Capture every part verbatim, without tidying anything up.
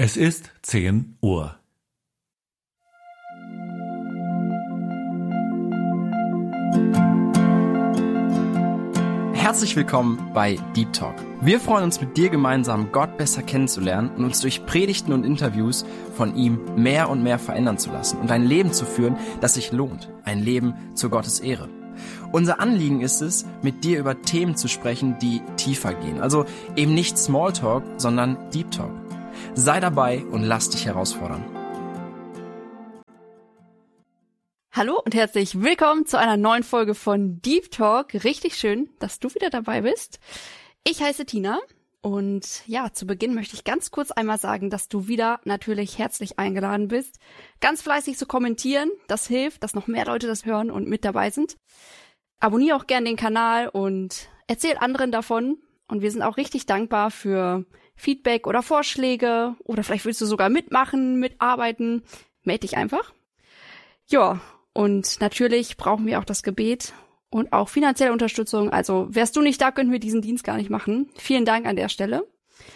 Es ist zehn Uhr. Herzlich willkommen bei Deep Talk. Wir freuen uns, mit dir gemeinsam Gott besser kennenzulernen und uns durch Predigten und Interviews von ihm mehr und mehr verändern zu lassen und ein Leben zu führen, das sich lohnt. Ein Leben zu Gottes Ehre. Unser Anliegen ist es, mit dir über Themen zu sprechen, die tiefer gehen. Also eben nicht Smalltalk, sondern Deep Talk. Sei dabei und lass dich herausfordern. Hallo und herzlich willkommen zu einer neuen Folge von Deep Talk. Richtig schön, dass du wieder dabei bist. Ich heiße Tina und ja, zu Beginn möchte ich ganz kurz einmal sagen, dass du wieder natürlich herzlich eingeladen bist, ganz fleißig zu kommentieren. Das hilft, dass noch mehr Leute das hören und mit dabei sind. Abonniere auch gern den Kanal und erzähl anderen davon. Und wir sind auch richtig dankbar für Feedback oder Vorschläge oder vielleicht willst du sogar mitmachen, mitarbeiten. Meld dich einfach. Ja, und natürlich brauchen wir auch das Gebet und auch finanzielle Unterstützung. Also wärst du nicht da, könnten wir diesen Dienst gar nicht machen. Vielen Dank an der Stelle.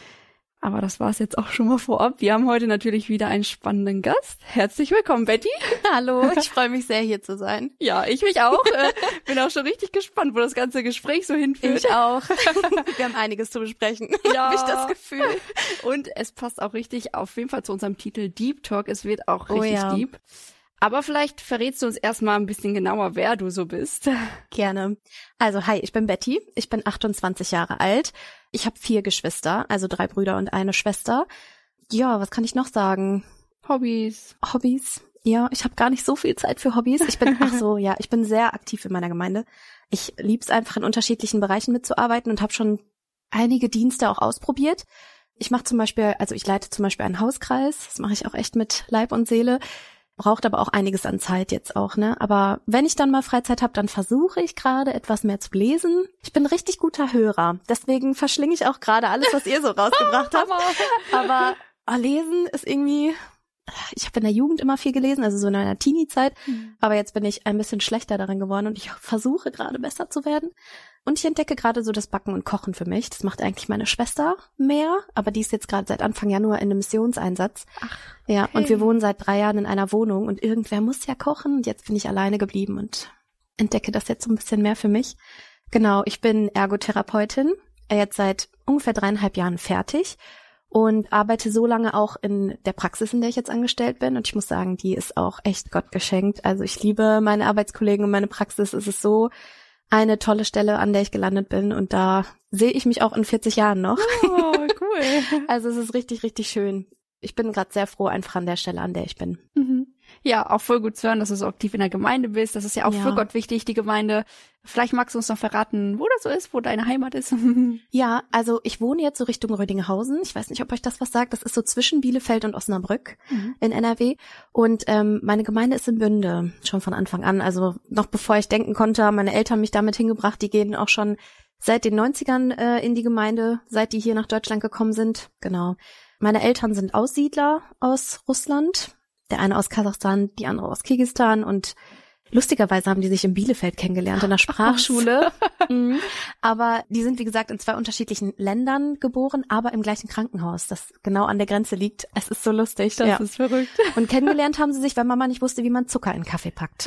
Aber das war's jetzt auch schon mal vorab. Wir haben heute natürlich wieder einen spannenden Gast. Herzlich willkommen, Betty. Hallo, ich freue mich sehr, hier zu sein. Ja, ich mich auch. äh, bin auch schon richtig gespannt, wo das ganze Gespräch so hinführt. Ich auch. Wir haben einiges zu besprechen, ja. habe ich das Gefühl. Und es passt auch richtig auf jeden Fall zu unserem Titel Deep Talk. Es wird auch richtig oh ja. deep. Aber vielleicht verrätst du uns erstmal ein bisschen genauer, wer du so bist. Gerne. Also hi, ich bin Betty. Ich bin achtundzwanzig Jahre alt. Ich habe vier Geschwister, also drei Brüder und eine Schwester. Ja, was kann ich noch sagen? Hobbys. Hobbys. Ja, ich habe gar nicht so viel Zeit für Hobbys. Ich bin, ach so, ja, ich bin sehr aktiv in meiner Gemeinde. Ich lieb's einfach, in unterschiedlichen Bereichen mitzuarbeiten und habe schon einige Dienste auch ausprobiert. Ich mache zum Beispiel, also ich leite zum Beispiel einen Hauskreis. Das mache ich auch echt mit Leib und Seele. Braucht aber auch einiges an Zeit jetzt auch, ne? Aber wenn ich dann mal Freizeit habe, dann versuche ich gerade etwas mehr zu lesen. Ich bin ein richtig guter Hörer. Deswegen verschlinge ich auch gerade alles, was ihr so rausgebracht habt. Aber oh, lesen ist irgendwie... Ich habe in der Jugend immer viel gelesen, also so in einer Teenie-Zeit. Mhm. Aber jetzt bin ich ein bisschen schlechter darin geworden und ich versuche gerade besser zu werden. Und ich entdecke gerade so das Backen und Kochen für mich. Das macht eigentlich meine Schwester mehr, aber die ist jetzt gerade seit Anfang Januar in einem Missionseinsatz. Ach, okay. Ja, und wir wohnen seit drei Jahren in einer Wohnung und irgendwer muss ja kochen. Und jetzt bin ich alleine geblieben und entdecke das jetzt so ein bisschen mehr für mich. Genau, ich bin Ergotherapeutin, jetzt seit ungefähr dreieinhalb Jahren fertig und arbeite so lange auch in der Praxis, in der ich jetzt angestellt bin. Und ich muss sagen, die ist auch echt Gott geschenkt. Also ich liebe meine Arbeitskollegen und meine Praxis. Es ist so eine tolle Stelle, an der ich gelandet bin. Und da sehe ich mich auch in vierzig Jahren noch. Oh, cool. Also es ist richtig, richtig schön. Ich bin gerade sehr froh einfach an der Stelle, an der ich bin. Mhm. Ja, auch voll gut zu hören, dass du so aktiv in der Gemeinde bist. Das ist ja auch ja. für Gott wichtig, die Gemeinde. Vielleicht magst du uns noch verraten, wo das so ist, wo deine Heimat ist. Ja, also ich wohne jetzt so Richtung Rödinghausen. Ich weiß nicht, ob euch das was sagt. Das ist so zwischen Bielefeld und Osnabrück mhm. in N R W. Und ähm, meine Gemeinde ist in Bünde, schon von Anfang an. Also noch bevor ich denken konnte, haben meine Eltern mich damit hingebracht. Die gehen auch schon seit den neunzigern äh, in die Gemeinde, seit die hier nach Deutschland gekommen sind. Genau. Meine Eltern sind Aussiedler aus Russland. Der eine aus Kasachstan, die andere aus Kirgisistan und lustigerweise haben die sich in Bielefeld kennengelernt, in der Sprachschule. mhm. Aber die sind, wie gesagt, in zwei unterschiedlichen Ländern geboren, aber im gleichen Krankenhaus, das genau an der Grenze liegt. Es ist so lustig. Das ja. ist verrückt. Und kennengelernt haben sie sich, weil Mama nicht wusste, wie man Zucker in Kaffee packt.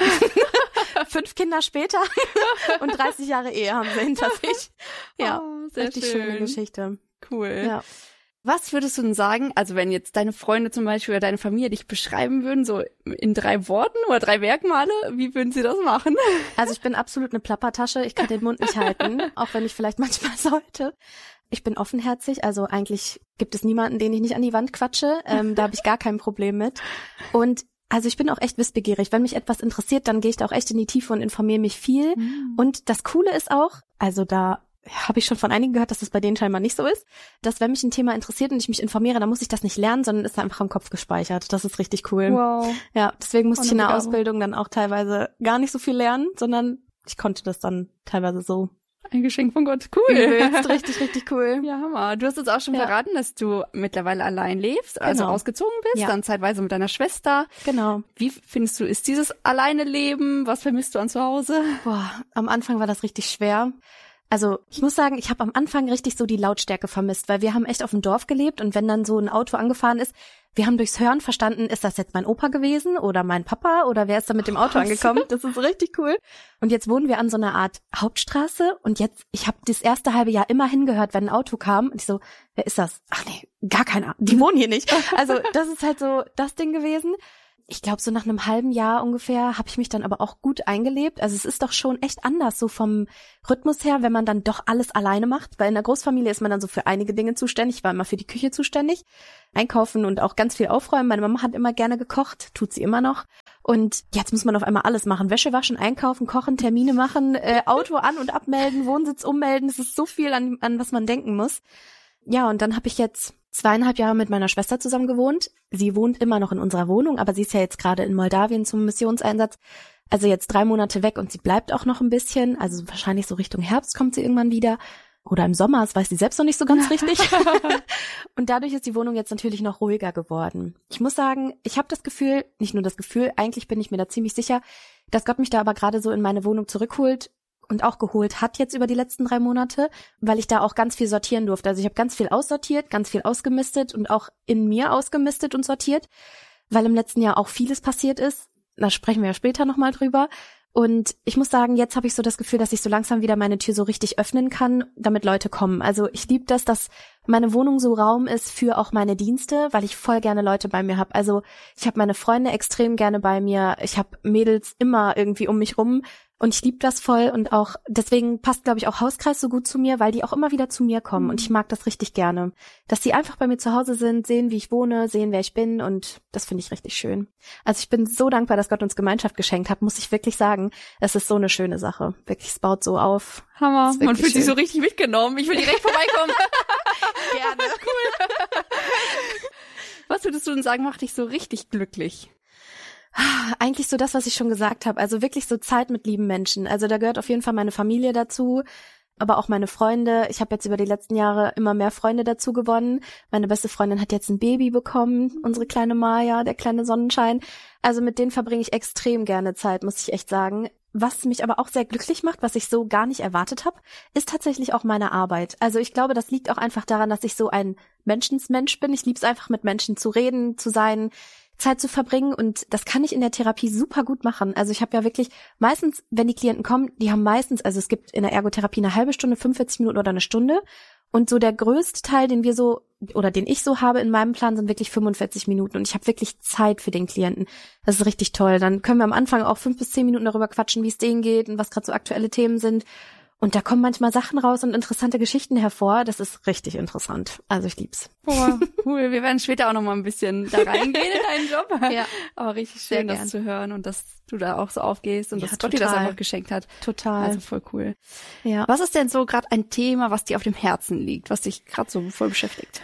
Fünf Kinder später und dreißig Jahre Ehe haben sie hinter sich. Ja, oh, sehr richtig schön. schöne Geschichte. Cool. Ja. Was würdest du denn sagen, also wenn jetzt deine Freunde zum Beispiel oder deine Familie dich beschreiben würden, so in drei Worten oder drei Merkmale, wie würden sie das machen? Also ich bin absolut eine Plappertasche, ich kann den Mund nicht halten, auch wenn ich vielleicht manchmal sollte. Ich bin offenherzig, also eigentlich gibt es niemanden, den ich nicht an die Wand quatsche, ähm, da habe ich gar kein Problem mit. Und also ich bin auch echt wissbegierig. Wenn mich etwas interessiert, dann gehe ich da auch echt in die Tiefe und informiere mich viel. Mhm. Und das Coole ist auch, also da habe ich schon von einigen gehört, dass das bei denen scheinbar nicht so ist, dass wenn mich ein Thema interessiert und ich mich informiere, dann muss ich das nicht lernen, sondern ist da einfach im Kopf gespeichert. Das ist richtig cool. Wow. Ja, deswegen musste ich in der Ausbildung dann auch teilweise gar nicht so viel lernen, sondern ich konnte das dann teilweise so. Ein Geschenk von Gott. Cool. Übelst, richtig, richtig cool. Ja, Hammer. Du hast jetzt auch schon ja. verraten, dass du mittlerweile allein lebst, also genau. ausgezogen bist, ja. dann zeitweise mit deiner Schwester. Genau. Wie findest du, ist dieses alleine Leben? Was vermisst du an zu Hause? Boah, am Anfang war das richtig schwer. Also ich muss sagen, ich habe am Anfang richtig so die Lautstärke vermisst, weil wir haben echt auf dem Dorf gelebt und wenn dann so ein Auto angefahren ist, wir haben durchs Hören verstanden, ist das jetzt mein Opa gewesen oder mein Papa oder wer ist da mit dem Auto angekommen? Das ist richtig cool. Und jetzt wohnen wir an so einer Art Hauptstraße und jetzt, ich habe das erste halbe Jahr immer hingehört, wenn ein Auto kam und ich so, wer ist das? Ach nee, gar keiner, die wohnen hier nicht. Also das ist halt so das Ding gewesen. Ich glaube, so nach einem halben Jahr ungefähr habe ich mich dann aber auch gut eingelebt. Also es ist doch schon echt anders, so vom Rhythmus her, wenn man dann doch alles alleine macht. Weil in der Großfamilie ist man dann so für einige Dinge zuständig. Ich war immer für die Küche zuständig, einkaufen und auch ganz viel aufräumen. Meine Mama hat immer gerne gekocht, tut sie immer noch. Und jetzt muss man auf einmal alles machen. Wäsche waschen, einkaufen, kochen, Termine machen, äh, Auto an- und abmelden, Wohnsitz ummelden. Es ist so viel, an, an was man denken muss. Ja, und dann habe ich jetzt zweieinhalb Jahre mit meiner Schwester zusammen gewohnt. Sie wohnt immer noch in unserer Wohnung, aber sie ist ja jetzt gerade in Moldawien zum Missionseinsatz. Also jetzt drei Monate weg und sie bleibt auch noch ein bisschen. Also wahrscheinlich so Richtung Herbst kommt sie irgendwann wieder. Oder im Sommer, das weiß sie selbst noch nicht so ganz richtig. Und dadurch ist die Wohnung jetzt natürlich noch ruhiger geworden. Ich muss sagen, ich habe das Gefühl, nicht nur das Gefühl, eigentlich bin ich mir da ziemlich sicher, dass Gott mich da aber gerade so in meine Wohnung zurückholt, und auch geholt hat jetzt über die letzten drei Monate, weil ich da auch ganz viel sortieren durfte. Also ich habe ganz viel aussortiert, ganz viel ausgemistet und auch in mir ausgemistet und sortiert, weil im letzten Jahr auch vieles passiert ist. Da sprechen wir ja später nochmal drüber. Und ich muss sagen, jetzt habe ich so das Gefühl, dass ich so langsam wieder meine Tür so richtig öffnen kann, damit Leute kommen. Also ich liebe das, dass meine Wohnung so Raum ist für auch meine Dienste, weil ich voll gerne Leute bei mir habe. Also ich habe meine Freunde extrem gerne bei mir. Ich habe Mädels immer irgendwie um mich rum. Und ich liebe das voll und auch deswegen passt, glaube ich, auch Hauskreis so gut zu mir, weil die auch immer wieder zu mir kommen und ich mag das richtig gerne. Dass die einfach bei mir zu Hause sind, sehen, wie ich wohne, sehen, wer ich bin und das finde ich richtig schön. Also ich bin so dankbar, dass Gott uns Gemeinschaft geschenkt hat, muss ich wirklich sagen. Es ist so eine schöne Sache. Wirklich, es baut so auf. Hammer. Man fühlt schön. Sich so richtig mitgenommen. Ich will direkt vorbeikommen. Gerne. Cool. Was würdest du denn sagen, macht dich so richtig glücklich? Eigentlich so das, was ich schon gesagt habe. Also wirklich so Zeit mit lieben Menschen. Also da gehört auf jeden Fall meine Familie dazu, aber auch meine Freunde. Ich habe jetzt über die letzten Jahre immer mehr Freunde dazu gewonnen. Meine beste Freundin hat jetzt ein Baby bekommen, unsere kleine Maya, der kleine Sonnenschein. Also mit denen verbringe ich extrem gerne Zeit, muss ich echt sagen. Was mich aber auch sehr glücklich macht, was ich so gar nicht erwartet habe, ist tatsächlich auch meine Arbeit. Also ich glaube, das liegt auch einfach daran, dass ich so ein Menschensmensch bin. Ich liebe es einfach, mit Menschen zu reden, zu sein, Zeit zu verbringen und das kann ich in der Therapie super gut machen. Also ich habe ja wirklich meistens, wenn die Klienten kommen, die haben meistens, also es gibt in der Ergotherapie eine halbe Stunde, fünfundvierzig Minuten oder eine Stunde und so der größte Teil, den wir so oder den ich so habe in meinem Plan, sind wirklich fünfundvierzig Minuten und ich habe wirklich Zeit für den Klienten. Das ist richtig toll. Dann können wir am Anfang auch fünf bis zehn Minuten darüber quatschen, wie es denen geht und was gerade so aktuelle Themen sind. Und da kommen manchmal Sachen raus und interessante Geschichten hervor. Das ist richtig interessant. Also ich lieb's. Oh, cool. Wir werden später auch noch mal ein bisschen da reingehen in deinen Job. Ja. Aber richtig schön, das zu hören und dass du da auch so aufgehst und ja, dass Gott dir das einfach geschenkt hat. Total. Also voll cool. Ja. Was ist denn so gerade ein Thema, was dir auf dem Herzen liegt, was dich gerade so voll beschäftigt?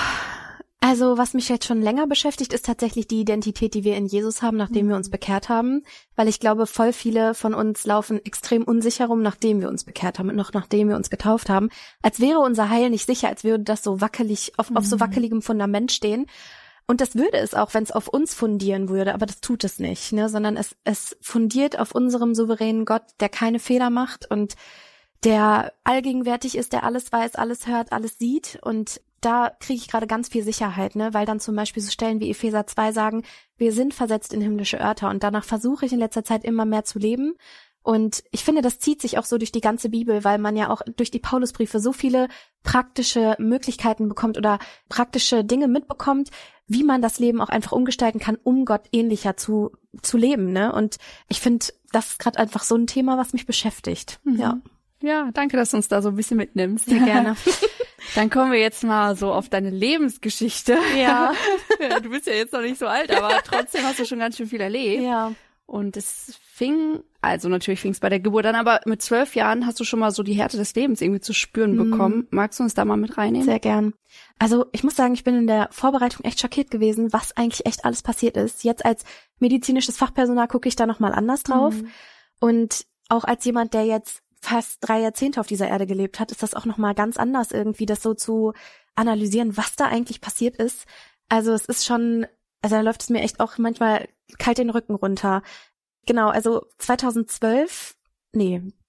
Also was mich jetzt schon länger beschäftigt, ist tatsächlich die Identität, die wir in Jesus haben, nachdem mhm. wir uns bekehrt haben. Weil ich glaube, voll viele von uns laufen extrem unsicher rum, nachdem wir uns bekehrt haben und noch nachdem wir uns getauft haben. Als wäre unser Heil nicht sicher, als würde das so wackelig, auf, mhm. auf so wackeligem Fundament stehen. Und das würde es auch, wenn es auf uns fundieren würde, aber das tut es nicht, ne? Sondern es, es fundiert auf unserem souveränen Gott, der keine Fehler macht und der allgegenwärtig ist, der alles weiß, alles hört, alles sieht und da kriege ich gerade ganz viel Sicherheit, ne, weil dann zum Beispiel so Stellen wie Epheser zwei sagen, wir sind versetzt in himmlische Örter und danach versuche ich in letzter Zeit immer mehr zu leben und ich finde, das zieht sich auch so durch die ganze Bibel, weil man ja auch durch die Paulusbriefe so viele praktische Möglichkeiten bekommt oder praktische Dinge mitbekommt, wie man das Leben auch einfach umgestalten kann, um Gott ähnlicher zu zu leben, ne, und ich finde, das ist gerade einfach so ein Thema, was mich beschäftigt, mhm. ja. Ja, danke, dass du uns da so ein bisschen mitnimmst. Sehr gerne. Dann kommen wir jetzt mal so auf deine Lebensgeschichte. Ja. Ja, du bist ja jetzt noch nicht so alt, aber trotzdem hast du schon ganz schön viel erlebt. Ja. Und es fing, also natürlich fing es bei der Geburt an, aber mit zwölf Jahren hast du schon mal so die Härte des Lebens irgendwie zu spüren mhm. bekommen. Magst du uns da mal mit reinnehmen? Sehr gern. Also ich muss sagen, ich bin in der Vorbereitung echt schockiert gewesen, was eigentlich echt alles passiert ist. Jetzt als medizinisches Fachpersonal gucke ich da nochmal anders drauf. Mhm. Und auch als jemand, der jetzt fast drei Jahrzehnte auf dieser Erde gelebt hat, ist das auch nochmal ganz anders irgendwie, das so zu analysieren, was da eigentlich passiert ist. Also es ist schon, also da läuft es mir echt auch manchmal kalt den Rücken runter. Genau, also zweitausendzwölf, nee,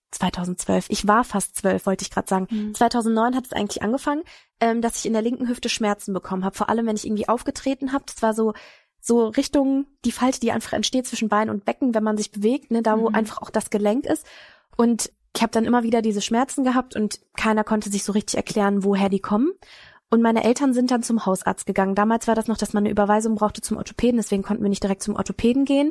zweitausendzwölf. Ich war fast zwölf, wollte ich gerade sagen. Mhm. zweitausendneun hat es eigentlich angefangen, ähm, dass ich in der linken Hüfte Schmerzen bekommen habe. Vor allem, wenn ich irgendwie aufgetreten habe. Das war so so Richtung die Falte, die einfach entsteht zwischen Bein und Becken, wenn man sich bewegt, ne, da wo mhm. einfach auch das Gelenk ist. Und ich habe dann immer wieder diese Schmerzen gehabt und keiner konnte sich so richtig erklären, woher die kommen. Und meine Eltern sind dann zum Hausarzt gegangen. Damals war das noch, dass man eine Überweisung brauchte zum Orthopäden, deswegen konnten wir nicht direkt zum Orthopäden gehen.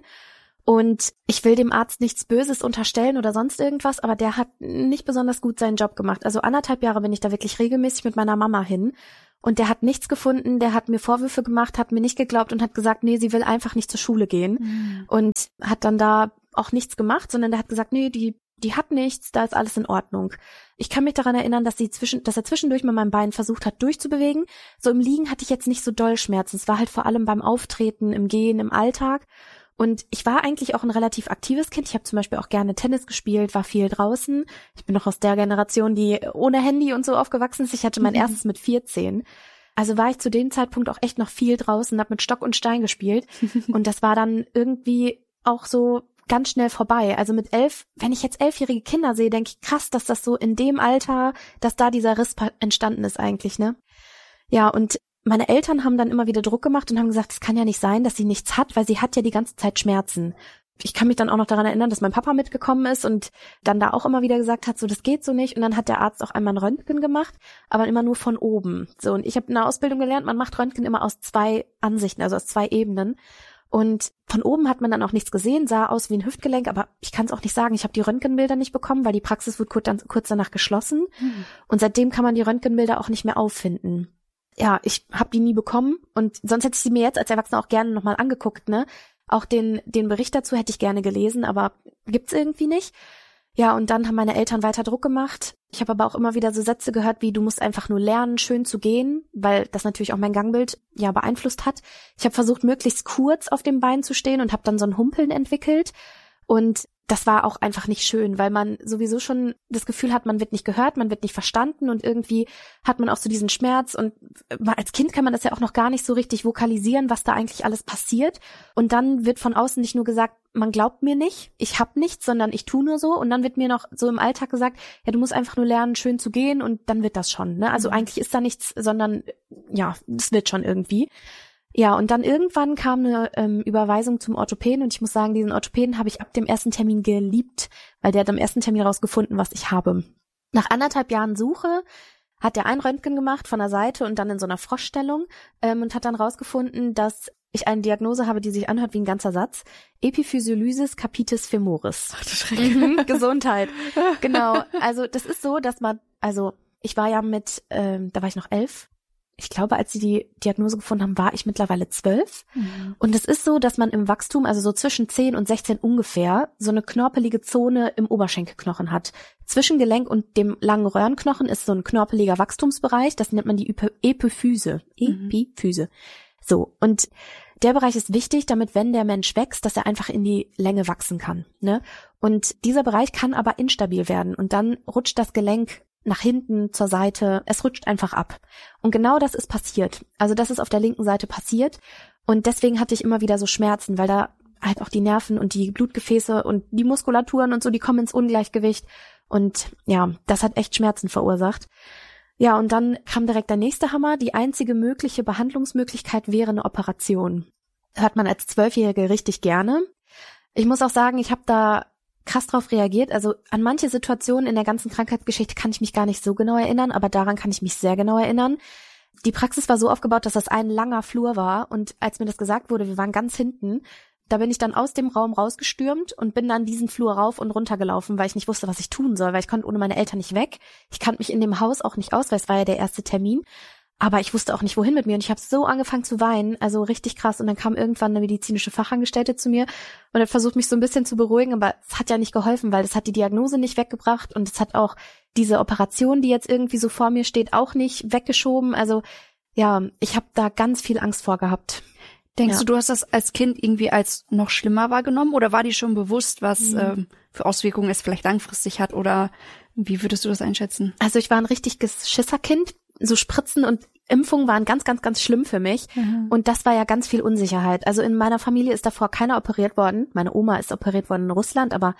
Und ich will dem Arzt nichts Böses unterstellen oder sonst irgendwas, aber der hat nicht besonders gut seinen Job gemacht. Also anderthalb Jahre bin ich da wirklich regelmäßig mit meiner Mama hin. Und der hat nichts gefunden, der hat mir Vorwürfe gemacht, hat mir nicht geglaubt und hat gesagt, nee, sie will einfach nicht zur Schule gehen. Mhm. Und hat dann da auch nichts gemacht, sondern der hat gesagt, nee, die die hat nichts, da ist alles in Ordnung. Ich kann mich daran erinnern, dass sie zwischen, dass er zwischendurch mit meinem Bein versucht hat, durchzubewegen. So im Liegen hatte ich jetzt nicht so doll Schmerzen. Es war halt vor allem beim Auftreten, im Gehen, im Alltag. Und ich war eigentlich auch ein relativ aktives Kind. Ich habe zum Beispiel auch gerne Tennis gespielt, war viel draußen. Ich bin noch aus der Generation, die ohne Handy und so aufgewachsen ist. Ich hatte mein mhm. erstes mit vierzehn. Also war ich zu dem Zeitpunkt auch echt noch viel draußen, habe mit Stock und Stein gespielt. Und das war dann irgendwie auch so ganz schnell vorbei. Also mit elf, wenn ich jetzt elfjährige Kinder sehe, denke ich, krass, dass das so in dem Alter, dass da dieser Riss entstanden ist eigentlich, ne? Ja, und meine Eltern haben dann immer wieder Druck gemacht und haben gesagt, es kann ja nicht sein, dass sie nichts hat, weil sie hat ja die ganze Zeit Schmerzen. Ich kann mich dann auch noch daran erinnern, dass mein Papa mitgekommen ist und dann da auch immer wieder gesagt hat, so, das geht so nicht. Und dann hat der Arzt auch einmal ein Röntgen gemacht, aber immer nur von oben. So, und ich habe in der Ausbildung gelernt, man macht Röntgen immer aus zwei Ansichten, also aus zwei Ebenen. Und von oben hat man dann auch nichts gesehen, sah aus wie ein Hüftgelenk, aber ich kann es auch nicht sagen. Ich habe die Röntgenbilder nicht bekommen, weil die Praxis wurde kurz, kurz danach geschlossen. Mhm. Und seitdem kann man die Röntgenbilder auch nicht mehr auffinden. Ja, ich habe die nie bekommen und sonst hätte ich sie mir jetzt als Erwachsene auch gerne nochmal angeguckt, ne? Auch den den Bericht dazu hätte ich gerne gelesen, aber gibt's irgendwie nicht. Ja, und dann haben meine Eltern weiter Druck gemacht. Ich habe aber auch immer wieder so Sätze gehört wie, du musst einfach nur lernen, schön zu gehen, weil das natürlich auch mein Gangbild ja beeinflusst hat. Ich habe versucht, möglichst kurz auf dem Bein zu stehen und habe dann so ein Humpeln entwickelt. Und das war auch einfach nicht schön, weil man sowieso schon das Gefühl hat, man wird nicht gehört, man wird nicht verstanden und irgendwie hat man auch so diesen Schmerz und als Kind kann man das ja auch noch gar nicht so richtig vokalisieren, was da eigentlich alles passiert und dann wird von außen nicht nur gesagt, man glaubt mir nicht, ich hab nichts, sondern ich tu nur so und dann wird mir noch so im Alltag gesagt, ja, du musst einfach nur lernen, schön zu gehen und dann wird das schon, ne? Also mhm. eigentlich ist da nichts, sondern ja, das wird schon irgendwie. Ja, und dann irgendwann kam eine ähm, Überweisung zum Orthopäden und ich muss sagen, diesen Orthopäden habe ich ab dem ersten Termin geliebt, weil der hat am ersten Termin rausgefunden, was ich habe. Nach anderthalb Jahren Suche hat er ein Röntgen gemacht von der Seite und dann in so einer Froschstellung ähm, und hat dann rausgefunden, dass ich eine Diagnose habe, die sich anhört wie ein ganzer Satz. Epiphysiolysis capitis femoris. Mhm, Gesundheit. Genau, also das ist so, dass man, also ich war ja mit, ähm, da war ich noch elf, ich glaube, als sie die Diagnose gefunden haben, war ich mittlerweile zwölf. Mhm. Und es ist so, dass man im Wachstum, also so zwischen zehn und sechzehn ungefähr, so eine knorpelige Zone im Oberschenkelknochen hat. Zwischen Gelenk und dem langen Röhrenknochen ist so ein knorpeliger Wachstumsbereich. Das nennt man die Epiphyse. Mhm. Epiphyse. So. Und der Bereich ist wichtig, damit, wenn der Mensch wächst, dass er einfach in die Länge wachsen kann, ne? Und dieser Bereich kann aber instabil werden. Und dann rutscht das Gelenk nach hinten, zur Seite, es rutscht einfach ab. Und genau das ist passiert. Also das ist auf der linken Seite passiert und deswegen hatte ich immer wieder so Schmerzen, weil da halt auch die Nerven und die Blutgefäße und die Muskulaturen und so, die kommen ins Ungleichgewicht und ja, das hat echt Schmerzen verursacht. Ja, und dann kam direkt der nächste Hammer. Die einzige mögliche Behandlungsmöglichkeit wäre eine Operation. Hört man als Zwölfjährige richtig gerne. Ich muss auch sagen, ich habe da krass drauf reagiert. Also an manche Situationen in der ganzen Krankheitsgeschichte kann ich mich gar nicht so genau erinnern, aber daran kann ich mich sehr genau erinnern. Die Praxis war so aufgebaut, dass das ein langer Flur war und als mir das gesagt wurde, wir waren ganz hinten, da bin ich dann aus dem Raum rausgestürmt und bin dann diesen Flur rauf und runter gelaufen, weil ich nicht wusste, was ich tun soll, weil ich konnte ohne meine Eltern nicht weg. Ich kannte mich in dem Haus auch nicht aus, weil es war ja der erste Termin. Aber ich wusste auch nicht, wohin mit mir. Und ich habe so angefangen zu weinen, also richtig krass. Und dann kam irgendwann eine medizinische Fachangestellte zu mir und hat versucht, mich so ein bisschen zu beruhigen. Aber es hat ja nicht geholfen, weil das hat die Diagnose nicht weggebracht. Und es hat auch diese Operation, die jetzt irgendwie so vor mir steht, auch nicht weggeschoben. Also ja, ich habe da ganz viel Angst vor gehabt. Denkst ja. du, du hast das als Kind irgendwie als noch schlimmer wahrgenommen? Oder war dir schon bewusst, was mhm. ähm, für Auswirkungen es vielleicht langfristig hat? Oder wie würdest du das einschätzen? Also ich war ein richtiges Schisserkind. So Spritzen und Impfungen waren ganz, ganz, ganz schlimm für mich. Mhm. Und das war ja ganz viel Unsicherheit. Also in meiner Familie ist davor keiner operiert worden. Meine Oma ist operiert worden in Russland, aber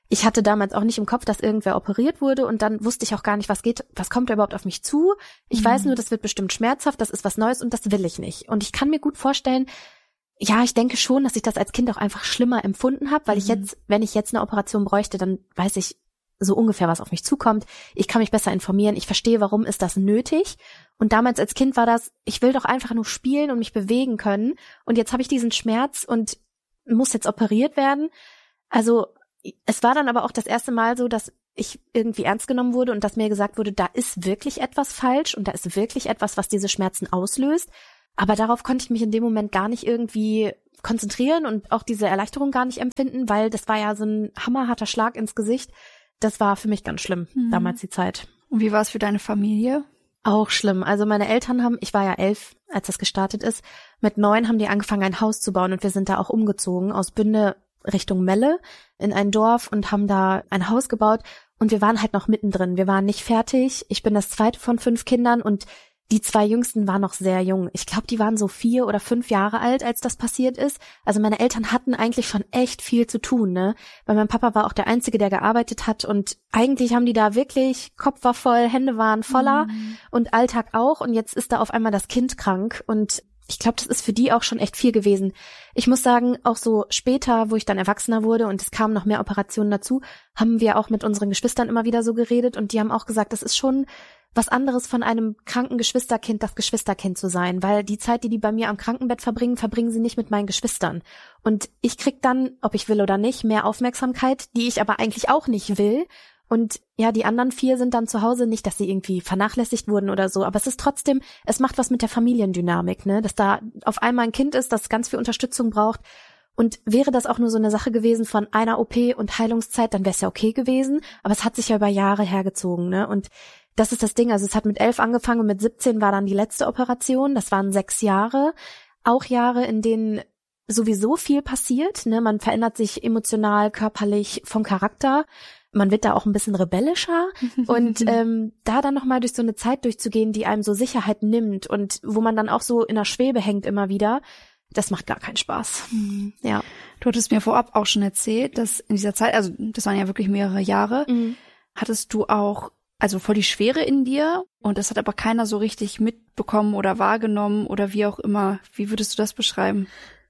Ich hatte damals auch nicht im Kopf, dass irgendwer operiert wurde und dann wusste ich auch gar nicht, was geht, was kommt da überhaupt auf mich zu. Ich mhm. weiß nur, das wird bestimmt schmerzhaft, das ist was Neues und das will ich nicht. Und ich kann mir gut vorstellen, ja, ich denke schon, dass ich das als Kind auch einfach schlimmer empfunden habe, weil mhm. ich jetzt, wenn ich jetzt eine Operation bräuchte, dann weiß ich so ungefähr, was auf mich zukommt. Ich kann mich besser informieren. Ich verstehe, warum ist das nötig. Und damals als Kind war das, ich will doch einfach nur spielen und mich bewegen können. Und jetzt habe ich diesen Schmerz und muss jetzt operiert werden. Also es war dann aber auch das erste Mal so, dass ich irgendwie ernst genommen wurde und dass mir gesagt wurde, da ist wirklich etwas falsch und da ist wirklich etwas, was diese Schmerzen auslöst. Aber darauf konnte ich mich in dem Moment gar nicht irgendwie konzentrieren und auch diese Erleichterung gar nicht empfinden, weil das war ja so ein hammerharter Schlag ins Gesicht. Das war für mich ganz schlimm, mhm. damals die Zeit. Und wie war es für deine Familie? Auch schlimm. Also meine Eltern haben, ich war ja elf, als das gestartet ist, mit neun haben die angefangen, ein Haus zu bauen und wir sind da auch umgezogen aus Bünde Richtung Melle in ein Dorf und haben da ein Haus gebaut und wir waren halt noch mittendrin. Wir waren nicht fertig. Ich bin das zweite von fünf Kindern und die zwei Jüngsten waren noch sehr jung. Ich glaube, die waren so vier oder fünf Jahre alt, als das passiert ist. Also meine Eltern hatten eigentlich schon echt viel zu tun, ne? Weil mein Papa war auch der Einzige, der gearbeitet hat und eigentlich haben die da wirklich, Kopf war voll, Hände waren voller mhm. und Alltag auch und jetzt ist da auf einmal das Kind krank und ich glaube, das ist für die auch schon echt viel gewesen. Ich muss sagen, auch so später, wo ich dann erwachsener wurde und es kamen noch mehr Operationen dazu, haben wir auch mit unseren Geschwistern immer wieder so geredet und die haben auch gesagt, das ist schon was anderes von einem kranken Geschwisterkind, das Geschwisterkind zu sein, weil die Zeit, die die bei mir am Krankenbett verbringen, verbringen sie nicht mit meinen Geschwistern. Und ich krieg dann, ob ich will oder nicht, mehr Aufmerksamkeit, die ich aber eigentlich auch nicht will. Und ja, die anderen vier sind dann zu Hause, nicht, dass sie irgendwie vernachlässigt wurden oder so, aber es ist trotzdem, es macht was mit der Familiendynamik, ne, dass da auf einmal ein Kind ist, das ganz viel Unterstützung braucht. Und wäre das auch nur so eine Sache gewesen von einer O P und Heilungszeit, dann wäre es ja okay gewesen, aber es hat sich ja über Jahre hergezogen, ne, und das ist das Ding, also es hat mit elf angefangen und mit siebzehn war dann die letzte Operation, das waren sechs Jahre, auch Jahre, in denen sowieso viel passiert, ne, man verändert sich emotional, körperlich, vom Charakter. Man wird da auch ein bisschen rebellischer und ähm, da dann nochmal durch so eine Zeit durchzugehen, die einem so Sicherheit nimmt und wo man dann auch so in der Schwebe hängt immer wieder, das macht gar keinen Spaß. Mhm. Ja. Du hattest mir vorab auch schon erzählt, dass in dieser Zeit, also das waren ja wirklich mehrere Jahre, mhm. hattest du auch also voll die Schwere in dir und das hat aber keiner so richtig mitbekommen oder wahrgenommen oder wie auch immer. Wie würdest du das beschreiben?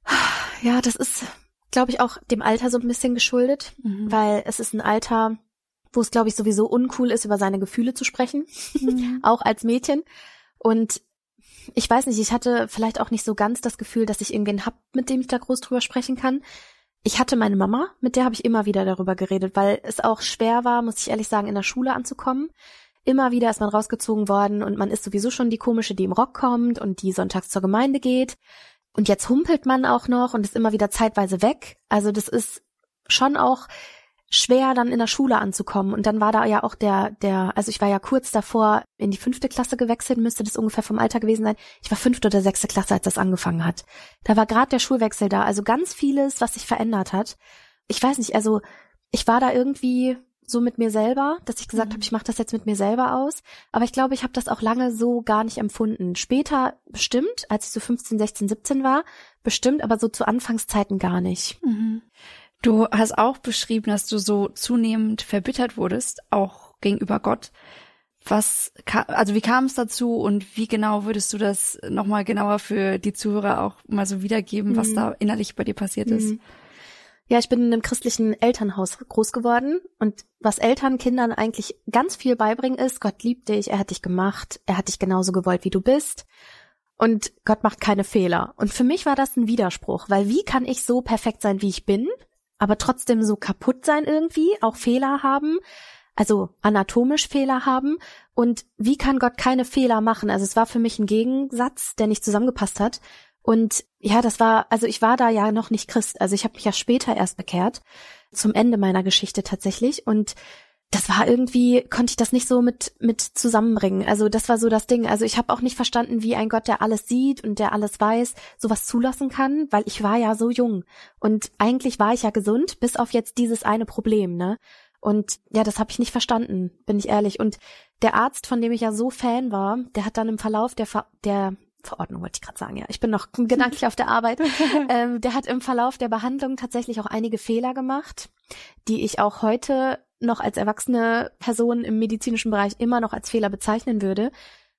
Ja, das ist, glaube ich, auch dem Alter so ein bisschen geschuldet, mhm. weil es ist ein Alter, wo es, glaube ich, sowieso uncool ist, über seine Gefühle zu sprechen, mhm. auch als Mädchen. Und ich weiß nicht, ich hatte vielleicht auch nicht so ganz das Gefühl, dass ich irgendwen hab, mit dem ich da groß drüber sprechen kann. Ich hatte meine Mama, mit der habe ich immer wieder darüber geredet, weil es auch schwer war, muss ich ehrlich sagen, in der Schule anzukommen. Immer wieder ist man rausgezogen worden und man ist sowieso schon die Komische, die im Rock kommt und die sonntags zur Gemeinde geht. Und jetzt humpelt man auch noch und ist immer wieder zeitweise weg. Also das ist schon auch schwer, dann in der Schule anzukommen. Und dann war da ja auch der, der, also ich war ja kurz davor in die fünfte Klasse gewechselt, müsste das ungefähr vom Alter gewesen sein. Ich war fünfte oder sechste Klasse, als das angefangen hat. Da war gerade der Schulwechsel da. Also ganz vieles, was sich verändert hat. Ich weiß nicht, also ich war da irgendwie so mit mir selber, dass ich gesagt mhm. habe, ich mache das jetzt mit mir selber aus. Aber ich glaube, ich habe das auch lange so gar nicht empfunden. Später bestimmt, als ich so fünfzehn, sechzehn, siebzehn war, bestimmt, aber so zu Anfangszeiten gar nicht. Mhm. Du hast auch beschrieben, dass du so zunehmend verbittert wurdest, auch gegenüber Gott. Was, also wie kam es dazu und wie genau würdest du das nochmal genauer für die Zuhörer auch mal so wiedergeben, mhm. was da innerlich bei dir passiert ist? Mhm. Ja, ich bin in einem christlichen Elternhaus groß geworden und was Eltern Kindern eigentlich ganz viel beibringen ist, Gott liebt dich, er hat dich gemacht, er hat dich genauso gewollt, wie du bist und Gott macht keine Fehler. Und für mich war das ein Widerspruch, weil wie kann ich so perfekt sein, wie ich bin, aber trotzdem so kaputt sein irgendwie, auch Fehler haben, also anatomisch Fehler haben und wie kann Gott keine Fehler machen? Also es war für mich ein Gegensatz, der nicht zusammengepasst hat. Und ja, das war, also ich war da ja noch nicht Christ, also ich habe mich ja später erst bekehrt, zum Ende meiner Geschichte tatsächlich und das war irgendwie, konnte ich das nicht so mit mit zusammenbringen, also das war so das Ding, also ich habe auch nicht verstanden, wie ein Gott, der alles sieht und der alles weiß, sowas zulassen kann, weil ich war ja so jung und eigentlich war ich ja gesund, bis auf jetzt dieses eine Problem, ne? Und ja, das habe ich nicht verstanden, bin ich ehrlich. Und der Arzt, von dem ich ja so Fan war, der hat dann im Verlauf der Ver- der Verordnung wollte ich gerade sagen, ja. Ich bin noch gedanklich auf der Arbeit. ähm, der hat im Verlauf der Behandlung tatsächlich auch einige Fehler gemacht. die ich auch heute noch als erwachsene Person im medizinischen Bereich immer noch als Fehler bezeichnen würde.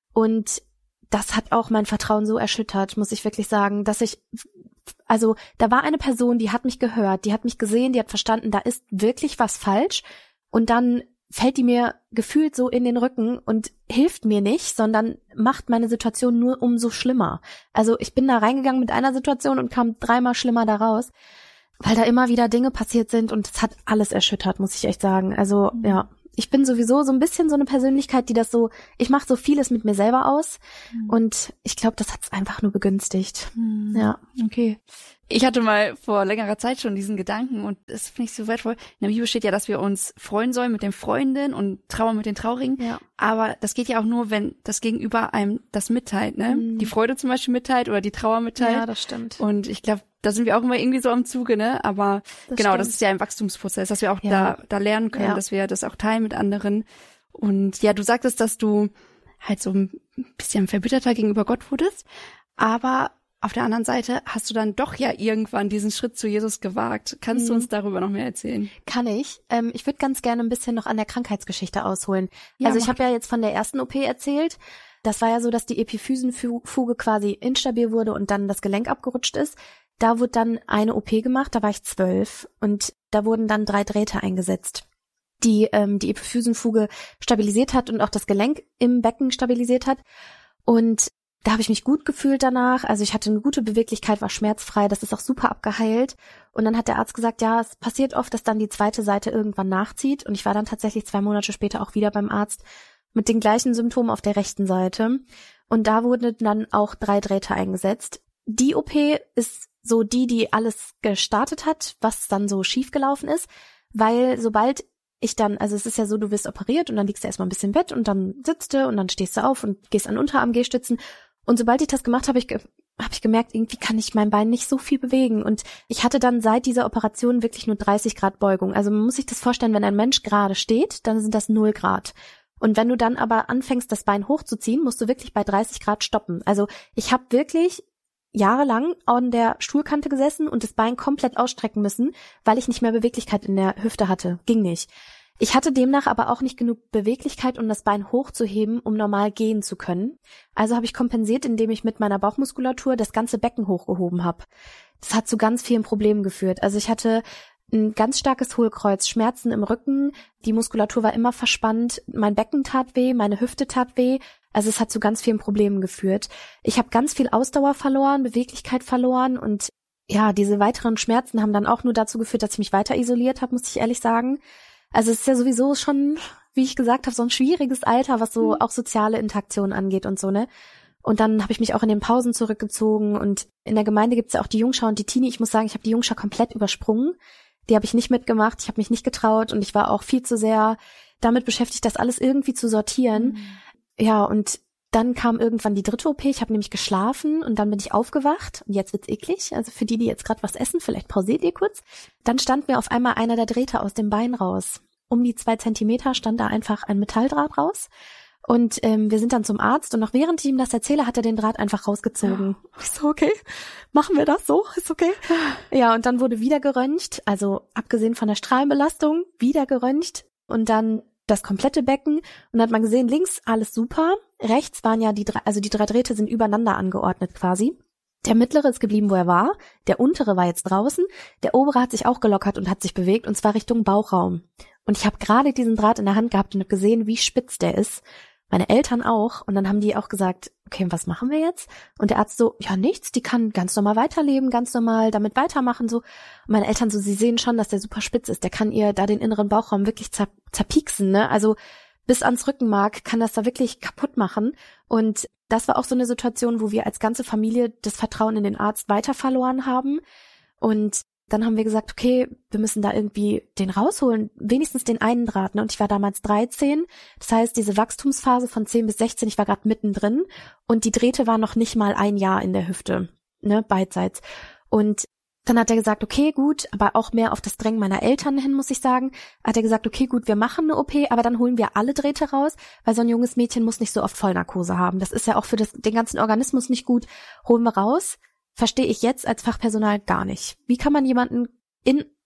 Und das hat auch mein Vertrauen so erschüttert, muss ich wirklich sagen, dass ich, also da war eine Person, die hat mich gehört, die hat mich gesehen, die hat verstanden, da ist wirklich was falsch. Und dann fällt die mir gefühlt so in den Rücken und hilft mir nicht, sondern macht meine Situation nur umso schlimmer. Also ich bin da reingegangen mit einer Situation und kam dreimal schlimmer da raus, weil da immer wieder Dinge passiert sind und es hat alles erschüttert, muss ich echt sagen. Also ja, ich bin sowieso so ein bisschen so eine Persönlichkeit, die das so, ich mache so vieles mit mir selber aus mhm. und ich glaube, das hat es einfach nur begünstigt. Mhm. Ja, okay. Ich hatte mal vor längerer Zeit schon diesen Gedanken und das finde ich so wertvoll. In der Bibel steht ja, dass wir uns freuen sollen mit den Freundinnen und trauern mit den Traurigen. Ja. Aber das geht ja auch nur, wenn das Gegenüber einem das mitteilt, ne? Mhm. Die Freude zum Beispiel mitteilt oder die Trauer mitteilt. Ja, das stimmt. Und ich glaube, da sind wir auch immer irgendwie so am Zuge, ne? Aber das genau, stimmt. Das ist ja ein Wachstumsprozess, dass wir auch ja. da da lernen können, ja. dass wir das auch teilen mit anderen. Und ja, du sagtest, dass du halt so ein bisschen verbitterter gegenüber Gott wurdest, aber auf der anderen Seite hast du dann doch ja irgendwann diesen Schritt zu Jesus gewagt. Kannst mhm. du uns darüber noch mehr erzählen? Kann ich. Ähm, ich würde ganz gerne ein bisschen noch an der Krankheitsgeschichte ausholen. Ja, also ich habe ja jetzt von der ersten O P erzählt. Das war ja so, dass die Epiphysenfuge quasi instabil wurde und dann das Gelenk abgerutscht ist. Da wurde dann eine O P gemacht, da war ich zwölf und da wurden dann drei Drähte eingesetzt, die ähm, die Epiphysenfuge stabilisiert hat und auch das Gelenk im Becken stabilisiert hat. Und da habe ich mich gut gefühlt danach. Also ich hatte eine gute Beweglichkeit, war schmerzfrei, das ist auch super abgeheilt. Und dann hat der Arzt gesagt, ja, es passiert oft, dass dann die zweite Seite irgendwann nachzieht. Und ich war dann tatsächlich zwei Monate später auch wieder beim Arzt mit den gleichen Symptomen auf der rechten Seite. Und da wurden dann auch drei Drähte eingesetzt. Die O P ist so die, die alles gestartet hat, was dann so schiefgelaufen ist, weil sobald ich dann, also es ist ja so, du wirst operiert und dann liegst du erstmal ein bisschen im Bett und dann sitzt du und dann stehst du auf und gehst an Unterarm-Gehstützen. Und sobald ich das gemacht habe, ich ge- habe ich gemerkt, irgendwie kann ich mein Bein nicht so viel bewegen. Und ich hatte dann seit dieser Operation wirklich nur dreißig Grad Beugung. Also man muss sich das vorstellen, wenn ein Mensch gerade steht, dann sind das null Grad. Und wenn du dann aber anfängst, das Bein hochzuziehen, musst du wirklich bei dreißig Grad stoppen. Also ich habe wirklich jahrelang an der Stuhlkante gesessen und das Bein komplett ausstrecken müssen, weil ich nicht mehr Beweglichkeit in der Hüfte hatte. Ging nicht. Ich hatte demnach aber auch nicht genug Beweglichkeit, um das Bein hochzuheben, um normal gehen zu können. Also habe ich kompensiert, indem ich mit meiner Bauchmuskulatur das ganze Becken hochgehoben habe. Das hat zu ganz vielen Problemen geführt. Also ich hatte ein ganz starkes Hohlkreuz, Schmerzen im Rücken, die Muskulatur war immer verspannt, mein Becken tat weh, meine Hüfte tat weh. Also es hat zu ganz vielen Problemen geführt. Ich habe ganz viel Ausdauer verloren, Beweglichkeit verloren und ja, diese weiteren Schmerzen haben dann auch nur dazu geführt, dass ich mich weiter isoliert habe, muss ich ehrlich sagen. Also es ist ja sowieso schon, wie ich gesagt habe, so ein schwieriges Alter, was so auch soziale Interaktionen angeht und so, ne? Und dann habe ich mich auch in den Pausen zurückgezogen und in der Gemeinde gibt's ja auch die Jungschau und die Teenie. Ich muss sagen, ich habe die Jungschau komplett übersprungen. Die habe ich nicht mitgemacht, ich habe mich nicht getraut und ich war auch viel zu sehr damit beschäftigt, das alles irgendwie zu sortieren. Mhm. Ja, und dann kam irgendwann die dritte O P. Ich habe nämlich geschlafen und dann bin ich aufgewacht. Und jetzt wird's eklig. Also für die, die jetzt gerade was essen, vielleicht pausiert ihr kurz. Dann stand mir auf einmal einer der Drähte aus dem Bein raus. Um die zwei Zentimeter stand da einfach ein Metalldraht raus. Und ähm, wir sind dann zum Arzt und noch während ich ihm das erzähle, hat er den Draht einfach rausgezogen. Ich so, okay, machen wir das so? Ist okay. Ja, und dann wurde wieder geröntgt, also abgesehen von der Strahlenbelastung, wieder geröntgt und dann das komplette Becken und dann hat man gesehen, links alles super, rechts waren ja die drei, also die drei Drähte sind übereinander angeordnet quasi. Der mittlere ist geblieben, wo er war, der untere war jetzt draußen, der obere hat sich auch gelockert und hat sich bewegt und zwar Richtung Bauchraum. Und ich habe gerade diesen Draht in der Hand gehabt und habe gesehen, wie spitz der ist. Meine Eltern auch. Und dann haben die auch gesagt, okay, was machen wir jetzt? Und der Arzt so, ja nichts, die kann ganz normal weiterleben, ganz normal damit weitermachen. So. Und meine Eltern so, sie sehen schon, dass der super spitz ist. Der kann ihr da den inneren Bauchraum wirklich zer- zerpieksen, ne? Also bis ans Rückenmark kann das da wirklich kaputt machen. Und das war auch so eine Situation, wo wir als ganze Familie das Vertrauen in den Arzt weiter verloren haben. Und dann haben wir gesagt, okay, wir müssen da irgendwie den rausholen, wenigstens den einen Draht. Ne? Und ich war damals dreizehn, das heißt, diese Wachstumsphase von zehn bis sechzehn, ich war gerade mittendrin und die Drähte waren noch nicht mal ein Jahr in der Hüfte, ne, beidseits. Und dann hat er gesagt, okay, gut, aber auch mehr auf das Drängen meiner Eltern hin, muss ich sagen, hat er gesagt, okay, gut, wir machen eine O P, aber dann holen wir alle Drähte raus, weil so ein junges Mädchen muss nicht so oft Vollnarkose haben. Das ist ja auch für das, den ganzen Organismus nicht gut. Holen wir raus. Verstehe ich jetzt als Fachpersonal gar nicht. Wie kann man jemanden in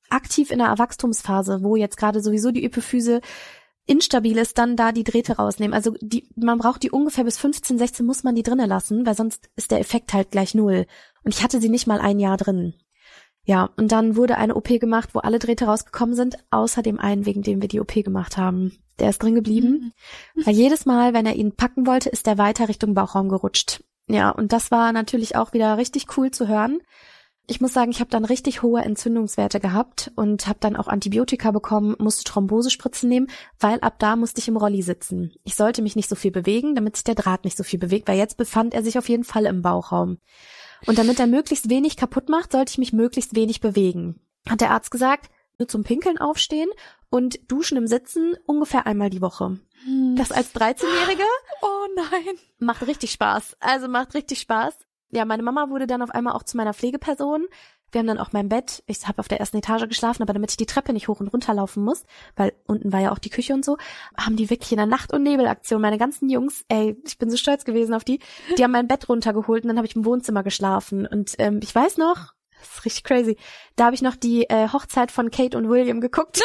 aktiv in der Wachstumsphase, wo jetzt gerade sowieso die Epiphyse instabil ist, dann da die Drähte rausnehmen. Also die, man braucht die ungefähr bis fünfzehn, sechzehn muss man die drinnen lassen, weil sonst ist der Effekt halt gleich null. Und ich hatte sie nicht mal ein Jahr drin. Ja, und dann wurde eine O P gemacht, wo alle Drähte rausgekommen sind, außer dem einen, wegen dem wir die O P gemacht haben. Der ist drin geblieben, mhm. weil jedes Mal, wenn er ihn packen wollte, ist er weiter Richtung Bauchraum gerutscht. Ja, und das war natürlich auch wieder richtig cool zu hören. Ich muss sagen, ich habe dann richtig hohe Entzündungswerte gehabt und habe dann auch Antibiotika bekommen, musste Thrombosespritzen nehmen, weil ab da musste ich im Rolli sitzen. Ich sollte mich nicht so viel bewegen, damit sich der Draht nicht so viel bewegt, weil jetzt befand er sich auf jeden Fall im Bauchraum. Und damit er möglichst wenig kaputt macht, sollte ich mich möglichst wenig bewegen. Hat der Arzt gesagt, nur zum Pinkeln aufstehen und duschen im Sitzen ungefähr einmal die Woche. Hm. Das als dreizehnjährige? Oh nein. Macht richtig Spaß. Also macht richtig Spaß. Ja, meine Mama wurde dann auf einmal auch zu meiner Pflegeperson. Wir haben dann auch mein Bett, ich habe auf der ersten Etage geschlafen, aber damit ich die Treppe nicht hoch und runter laufen muss, weil unten war ja auch die Küche und so, haben die wirklich in der Nacht- und Nebelaktion, meine ganzen Jungs, ey, ich bin so stolz gewesen auf die, die haben mein Bett runtergeholt und dann habe ich im Wohnzimmer geschlafen. Und ähm, ich weiß noch, das ist richtig crazy, da habe ich noch die äh, Hochzeit von Kate und William geguckt.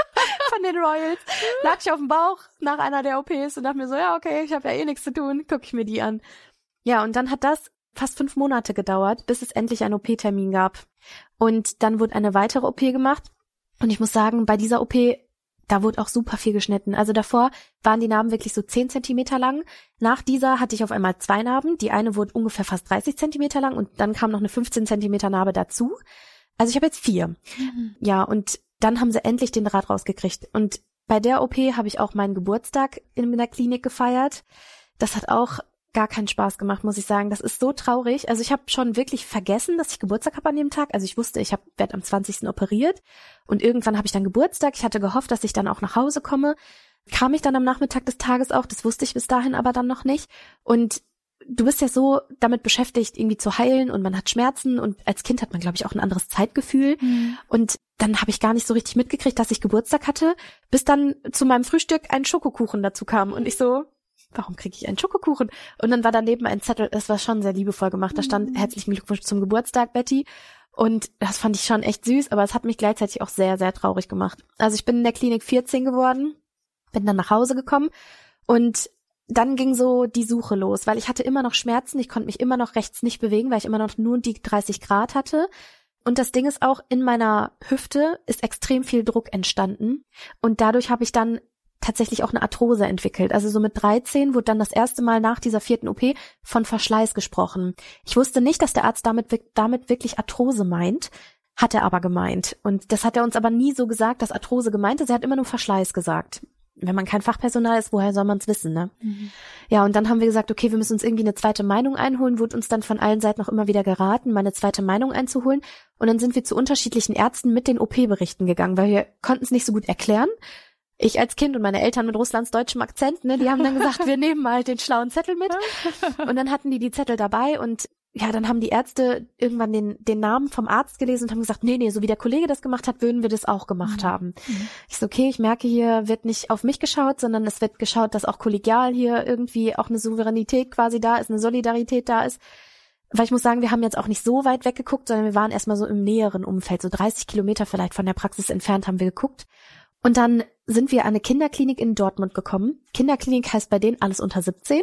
Von den Royals. Lag ich auf dem Bauch nach einer der O Ps und dachte mir so, ja okay, ich habe ja eh nichts zu tun, gucke ich mir die an. Ja, und dann hat das fast fünf Monate gedauert, bis es endlich einen O P-Termin gab. Und dann wurde eine weitere O P gemacht. Und ich muss sagen, bei dieser O P, da wurde auch super viel geschnitten. Also davor waren die Narben wirklich so zehn Zentimeter lang. Nach dieser hatte ich auf einmal zwei Narben. Die eine wurde ungefähr fast dreißig Zentimeter lang und dann kam noch eine fünfzehn Zentimeter Narbe dazu. Also ich habe jetzt vier. Mhm. Ja, und dann haben sie endlich den Draht rausgekriegt. Und bei der O P habe ich auch meinen Geburtstag in der Klinik gefeiert. Das hat auch gar keinen Spaß gemacht, muss ich sagen. Das ist so traurig. Also ich habe schon wirklich vergessen, dass ich Geburtstag habe an dem Tag. Also ich wusste, ich werde am zwanzigsten operiert und irgendwann habe ich dann Geburtstag. Ich hatte gehofft, dass ich dann auch nach Hause komme. Kam ich dann am Nachmittag des Tages auch. Das wusste ich bis dahin aber dann noch nicht. Und du bist ja so damit beschäftigt, irgendwie zu heilen und man hat Schmerzen und als Kind hat man, glaube ich, auch ein anderes Zeitgefühl. Mhm. Und dann habe ich gar nicht so richtig mitgekriegt, dass ich Geburtstag hatte, bis dann zu meinem Frühstück ein Schokokuchen dazu kam und ich so, warum kriege ich einen Schokokuchen? Und dann war daneben ein Zettel, das war schon sehr liebevoll gemacht, da stand, mhm. herzlichen Glückwunsch zum Geburtstag, Betty. Und das fand ich schon echt süß, aber es hat mich gleichzeitig auch sehr, sehr traurig gemacht. Also ich bin in der Klinik vierzehn geworden, bin dann nach Hause gekommen und dann ging so die Suche los, weil ich hatte immer noch Schmerzen, ich konnte mich immer noch rechts nicht bewegen, weil ich immer noch nur die dreißig Grad hatte. Und das Ding ist auch, in meiner Hüfte ist extrem viel Druck entstanden und dadurch habe ich dann tatsächlich auch eine Arthrose entwickelt. Also so mit dreizehn wurde dann das erste Mal nach dieser vierten O P von Verschleiß gesprochen. Ich wusste nicht, dass der Arzt damit, damit wirklich Arthrose meint, hat er aber gemeint. Und das hat er uns aber nie so gesagt, dass Arthrose gemeint ist. Er hat immer nur Verschleiß gesagt. Wenn man kein Fachpersonal ist, woher soll man es wissen, ne? Mhm. Ja, und dann haben wir gesagt, okay, wir müssen uns irgendwie eine zweite Meinung einholen, wurde uns dann von allen Seiten noch immer wieder geraten, meine zweite Meinung einzuholen. Und dann sind wir zu unterschiedlichen Ärzten mit den O P-Berichten gegangen, weil wir konnten es nicht so gut erklären. Ich als Kind und meine Eltern mit Russlands deutschem Akzent, ne, die haben dann gesagt, wir nehmen mal den schlauen Zettel mit. Und dann hatten die die Zettel dabei und ja, dann haben die Ärzte irgendwann den den Namen vom Arzt gelesen und haben gesagt, nee, nee, so wie der Kollege das gemacht hat, würden wir das auch gemacht mhm. haben. Mhm. Ich so, okay, ich merke, hier wird nicht auf mich geschaut, sondern es wird geschaut, dass auch kollegial hier irgendwie auch eine Souveränität quasi da ist, eine Solidarität da ist. Weil ich muss sagen, wir haben jetzt auch nicht so weit weggeguckt, sondern wir waren erstmal so im näheren Umfeld, so dreißig Kilometer vielleicht von der Praxis entfernt haben wir geguckt. Und dann sind wir an eine Kinderklinik in Dortmund gekommen. Kinderklinik heißt bei denen alles unter siebzehn.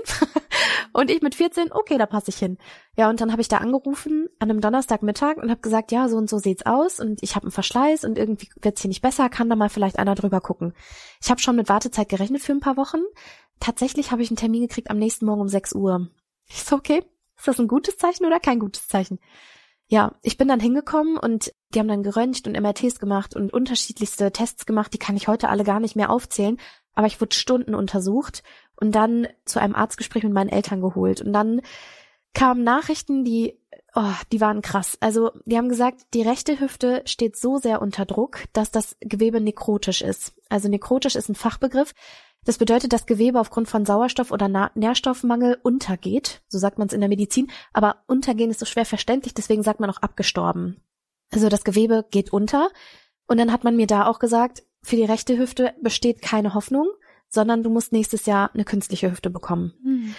Und ich mit vierzehn, okay, da passe ich hin. Ja, und dann habe ich da angerufen an einem Donnerstagmittag und habe gesagt, ja, so und so sieht's aus und ich habe einen Verschleiß und irgendwie wird's hier nicht besser, kann da mal vielleicht einer drüber gucken. Ich habe schon mit Wartezeit gerechnet für ein paar Wochen. Tatsächlich habe ich einen Termin gekriegt am nächsten Morgen um sechs Uhr. Ich so, okay, ist das ein gutes Zeichen oder kein gutes Zeichen? Ja, ich bin dann hingekommen und die haben dann geröntgt und M R Ts gemacht und unterschiedlichste Tests gemacht, die kann ich heute alle gar nicht mehr aufzählen, aber ich wurde Stunden untersucht und dann zu einem Arztgespräch mit meinen Eltern geholt und dann kamen Nachrichten, die, oh, die waren krass. Also die haben gesagt, die rechte Hüfte steht so sehr unter Druck, dass das Gewebe nekrotisch ist. Also nekrotisch ist ein Fachbegriff. Das bedeutet, dass Gewebe aufgrund von Sauerstoff- oder Na- Nährstoffmangel untergeht. So sagt man es in der Medizin. Aber untergehen ist so schwer verständlich, deswegen sagt man auch abgestorben. Also das Gewebe geht unter. Und dann hat man mir da auch gesagt, für die rechte Hüfte besteht keine Hoffnung, sondern du musst nächstes Jahr eine künstliche Hüfte bekommen. Hm.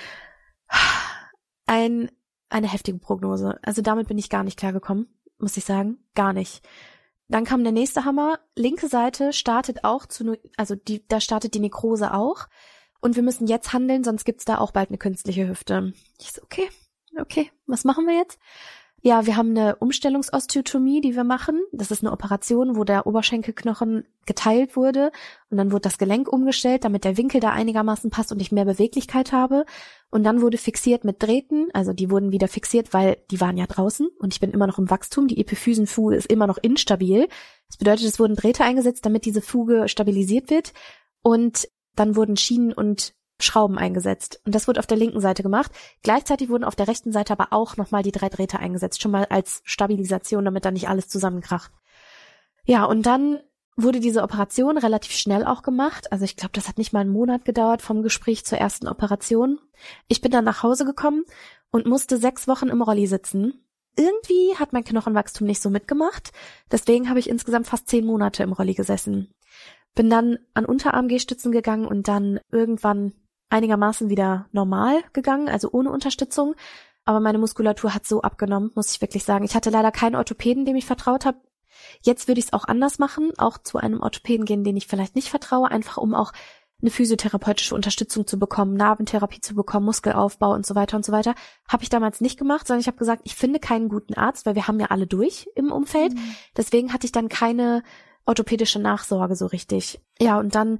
Ein, eine heftige Prognose. Also damit bin ich gar nicht klargekommen, muss ich sagen. Gar nicht. dann kam der nächste Hammer. Linke Seite startet auch zu, also die, da startet die Nekrose auch. Und wir müssen jetzt handeln, sonst gibt's da auch bald eine künstliche Hüfte. Ich so, okay, okay, was machen wir jetzt? Ja, wir haben eine Umstellungsosteotomie, die wir machen. Das ist eine Operation, wo der Oberschenkelknochen geteilt wurde und dann wurde das Gelenk umgestellt, damit der Winkel da einigermaßen passt und ich mehr Beweglichkeit habe. Und dann wurde fixiert mit Drähten, also die wurden wieder fixiert, weil die waren ja draußen und ich bin immer noch im Wachstum. Die Epiphysenfuge ist immer noch instabil. Das bedeutet, es wurden Drähte eingesetzt, damit diese Fuge stabilisiert wird. Und dann wurden Schienen und Schrauben eingesetzt. Und das wurde auf der linken Seite gemacht. Gleichzeitig wurden auf der rechten Seite aber auch nochmal die drei Drähte eingesetzt, schon mal als Stabilisation, damit da nicht alles zusammenkracht. Ja, und dann wurde diese Operation relativ schnell auch gemacht. Also ich glaube, das hat nicht mal einen Monat gedauert vom Gespräch zur ersten Operation. Ich bin dann nach Hause gekommen und musste sechs Wochen im Rolli sitzen. Irgendwie hat mein Knochenwachstum nicht so mitgemacht. Deswegen habe ich insgesamt fast zehn Monate im Rolli gesessen. Bin dann an Unterarm-Gehstützen gegangen und dann irgendwann einigermaßen wieder normal gegangen, also ohne Unterstützung. Aber meine Muskulatur hat so abgenommen, muss ich wirklich sagen. Ich hatte leider keinen Orthopäden, dem ich vertraut habe. Jetzt würde ich es auch anders machen, auch zu einem Orthopäden gehen, den ich vielleicht nicht vertraue, einfach um auch eine physiotherapeutische Unterstützung zu bekommen, Narbentherapie zu bekommen, Muskelaufbau und so weiter und so weiter. Habe ich damals nicht gemacht, sondern ich habe gesagt, ich finde keinen guten Arzt, weil wir haben ja alle durch im Umfeld. Mhm. Deswegen hatte ich dann keine orthopädische Nachsorge so richtig. Ja, und dann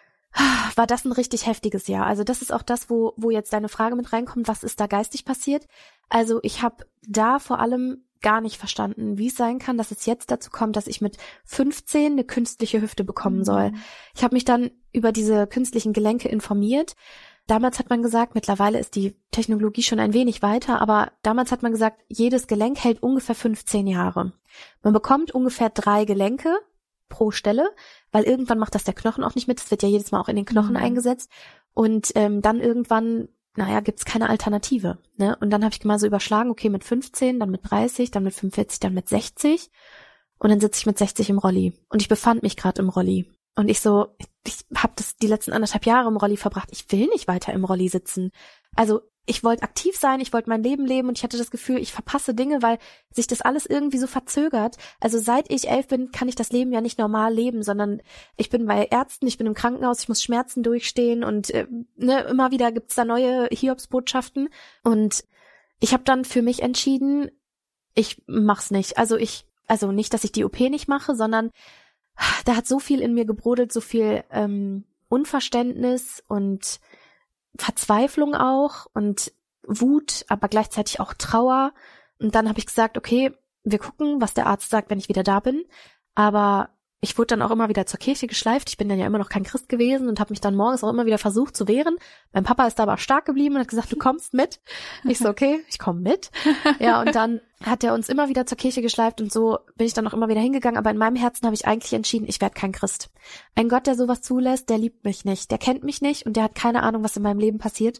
war das ein richtig heftiges Jahr. Also das ist auch das, wo wo jetzt deine Frage mit reinkommt, was ist da geistig passiert? Also ich habe da vor allem gar nicht verstanden, wie es sein kann, dass es jetzt dazu kommt, dass ich mit fünfzehn eine künstliche Hüfte bekommen soll. Mhm. Ich habe mich dann über diese künstlichen Gelenke informiert. Damals hat man gesagt, mittlerweile ist die Technologie schon ein wenig weiter, aber damals hat man gesagt, jedes Gelenk hält ungefähr fünfzehn Jahre. Man bekommt ungefähr drei Gelenke pro Stelle, weil irgendwann macht das der Knochen auch nicht mit. Das wird ja jedes Mal auch in den Knochen mhm. eingesetzt. Und ähm, dann irgendwann, naja, gibt's keine Alternative. Ne? Und dann habe ich mal so überschlagen, okay, mit fünfzehn, dann mit dreißig, dann mit fünfundvierzig, dann mit sechzig. Und dann sitze ich mit sechzig im Rolli. Und ich befand mich gerade im Rolli. Und ich so, ich, ich habe das die letzten anderthalb Jahre im Rolli verbracht. Ich will nicht weiter im Rolli sitzen. Also ich wollte aktiv sein, ich wollte mein Leben leben und ich hatte das Gefühl, ich verpasse Dinge, weil sich das alles irgendwie so verzögert. Also seit ich elf bin, kann ich das Leben ja nicht normal leben, sondern ich bin bei Ärzten, ich bin im Krankenhaus, ich muss Schmerzen durchstehen und äh, ne, immer wieder gibt's da neue Hiobsbotschaften. Und ich habe dann für mich entschieden, ich mach's nicht. Also ich, also nicht, dass ich die O P nicht mache, sondern da hat so viel in mir gebrodelt, so viel ähm, Unverständnis und Verzweiflung auch und Wut, aber gleichzeitig auch Trauer. Und dann habe ich gesagt, okay, wir gucken, was der Arzt sagt, wenn ich wieder da bin. Aber ich wurde dann auch immer wieder zur Kirche geschleift. Ich bin dann ja immer noch kein Christ gewesen und habe mich dann morgens auch immer wieder versucht zu wehren. Mein Papa ist da aber stark geblieben und hat gesagt, du kommst mit. Ich so, okay, ich komme mit. Ja, und dann hat er uns immer wieder zur Kirche geschleift und so bin ich dann auch immer wieder hingegangen. Aber in meinem Herzen habe ich eigentlich entschieden, ich werde kein Christ. Ein Gott, der sowas zulässt, der liebt mich nicht. Der kennt mich nicht und der hat keine Ahnung, was in meinem Leben passiert.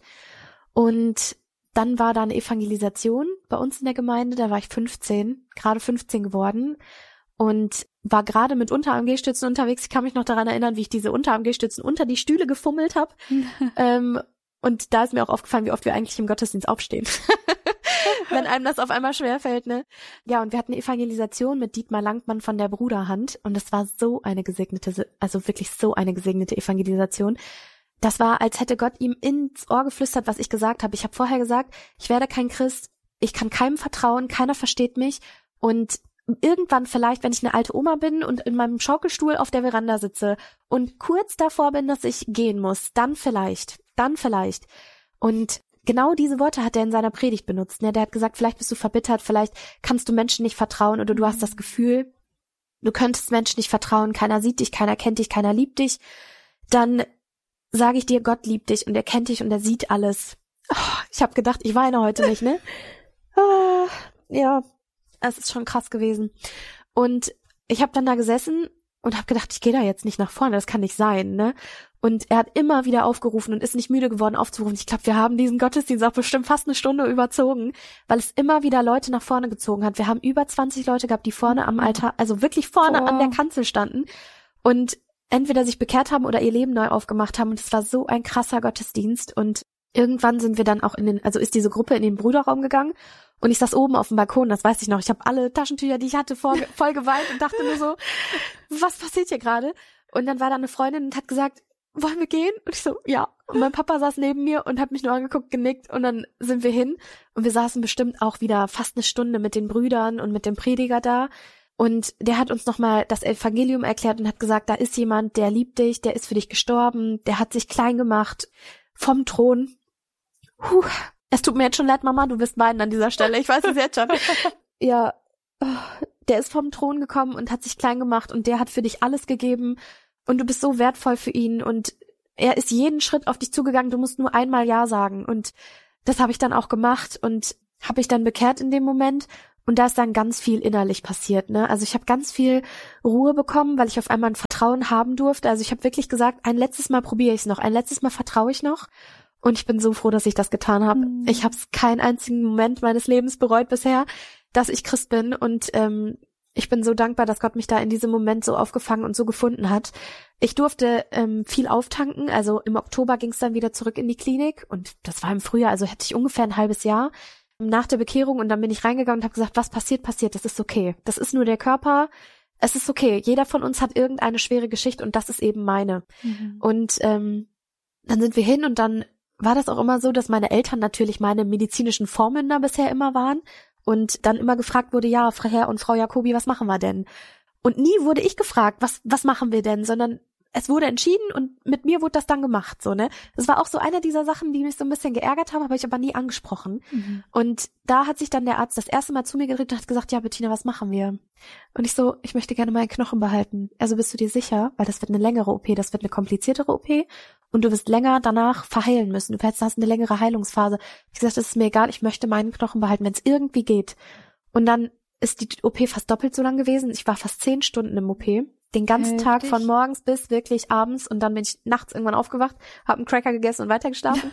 Und dann war da eine Evangelisation bei uns in der Gemeinde. Da war ich fünfzehn, gerade fünfzehn geworden. Und war gerade mit Unterarm-Gehstützen unterwegs. Ich kann mich noch daran erinnern, wie ich diese Unterarm-Gehstützen unter die Stühle gefummelt habe. ähm, und da ist mir auch aufgefallen, wie oft wir eigentlich im Gottesdienst aufstehen. Wenn einem das auf einmal schwerfällt, ne? Ja, und wir hatten eine Evangelisation mit Dietmar Langmann von der Bruderhand. Und das war so eine gesegnete, also wirklich so eine gesegnete Evangelisation. Das war, als hätte Gott ihm ins Ohr geflüstert, was ich gesagt habe. Ich habe vorher gesagt, ich werde kein Christ, ich kann keinem vertrauen, keiner versteht mich. Und irgendwann vielleicht, wenn ich eine alte Oma bin und in meinem Schaukelstuhl auf der Veranda sitze und kurz davor bin, dass ich gehen muss, dann vielleicht, dann vielleicht. Und genau diese Worte hat er in seiner Predigt benutzt. Ne? Der hat gesagt, vielleicht bist du verbittert, vielleicht kannst du Menschen nicht vertrauen oder du hast das Gefühl, du könntest Menschen nicht vertrauen, keiner sieht dich, keiner kennt dich, keiner liebt dich. Dann sage ich dir, Gott liebt dich und er kennt dich und er sieht alles. Oh, ich habe gedacht, ich weine heute nicht, ne? Ah, ja. Es ist schon krass gewesen. Und ich habe dann da gesessen und habe gedacht, ich gehe da jetzt nicht nach vorne, das kann nicht sein, ne? Und er hat immer wieder aufgerufen und ist nicht müde geworden aufzurufen. Ich glaube, wir haben diesen Gottesdienst auch bestimmt fast eine Stunde überzogen, weil es immer wieder Leute nach vorne gezogen hat. Wir haben über zwanzig Leute gehabt, die vorne am Altar, also wirklich vorne oh. an der Kanzel standen und entweder sich bekehrt haben oder ihr Leben neu aufgemacht haben. Und es war so ein krasser Gottesdienst. Und irgendwann sind wir dann auch in den, also ist diese Gruppe in den Bruderraum gegangen. Und ich saß oben auf dem Balkon, das weiß ich noch. Ich habe alle Taschentücher, die ich hatte, voll, voll geweint und dachte nur so, was passiert hier gerade? Und dann war da eine Freundin und hat gesagt, wollen wir gehen? Und ich so, ja. Und mein Papa saß neben mir und hat mich nur angeguckt, genickt und dann sind wir hin. Und wir saßen bestimmt auch wieder fast eine Stunde mit den Brüdern und mit dem Prediger da. Und der hat uns nochmal das Evangelium erklärt und hat gesagt, da ist jemand, der liebt dich, der ist für dich gestorben, der hat sich klein gemacht vom Thron. Puh. Es tut mir jetzt schon leid, Mama, du wirst weinen an dieser Stelle. Ich weiß es jetzt schon. Ja, der ist vom Thron gekommen und hat sich klein gemacht und der hat für dich alles gegeben und du bist so wertvoll für ihn und er ist jeden Schritt auf dich zugegangen. Du musst nur einmal Ja sagen und das habe ich dann auch gemacht und habe ich dann bekehrt in dem Moment und da ist dann ganz viel innerlich passiert, ne? Also ich habe ganz viel Ruhe bekommen, weil ich auf einmal ein Vertrauen haben durfte. Also ich habe wirklich gesagt, ein letztes Mal probiere ich es noch, ein letztes Mal vertraue ich noch. Und ich bin so froh, dass ich das getan habe. Mhm. Ich habe es keinen einzigen Moment meines Lebens bereut bisher, dass ich Christ bin. Und ähm, ich bin so dankbar, dass Gott mich da in diesem Moment so aufgefangen und so gefunden hat. Ich durfte ähm, viel auftanken. Also im Oktober ging es dann wieder zurück in die Klinik. Und das war im Frühjahr, also hätte ich ungefähr ein halbes Jahr nach der Bekehrung. Und dann bin ich reingegangen und habe gesagt, was passiert, passiert. Das ist okay. Das ist nur der Körper. Es ist okay. Jeder von uns hat irgendeine schwere Geschichte und das ist eben meine. Mhm. Und ähm, dann sind wir hin und dann war das auch immer so, dass meine Eltern natürlich meine medizinischen Vormünder bisher immer waren und dann immer gefragt wurde, ja, Herr und Frau Jacobi, was machen wir denn? Und nie wurde ich gefragt, was was machen wir denn, sondern es wurde entschieden und mit mir wurde das dann gemacht, so, ne? Das war auch so eine dieser Sachen, die mich so ein bisschen geärgert haben, habe ich aber nie angesprochen. Mhm. Und da hat sich dann der Arzt das erste Mal zu mir gedreht und hat gesagt, ja, Bettina, was machen wir? Und ich so, ich möchte gerne meinen Knochen behalten. Also bist du dir sicher? Weil das wird eine längere O P, das wird eine kompliziertere O P und du wirst länger danach verheilen müssen. Du hast eine längere Heilungsphase. Ich gesagt, das ist mir egal, ich möchte meinen Knochen behalten, wenn es irgendwie geht. Und dann ist die O P fast doppelt so lang gewesen. Ich war fast zehn Stunden im O P. Den ganzen Heftig. Tag von morgens bis wirklich abends und dann bin ich nachts irgendwann aufgewacht, habe einen Cracker gegessen und weitergeschlafen.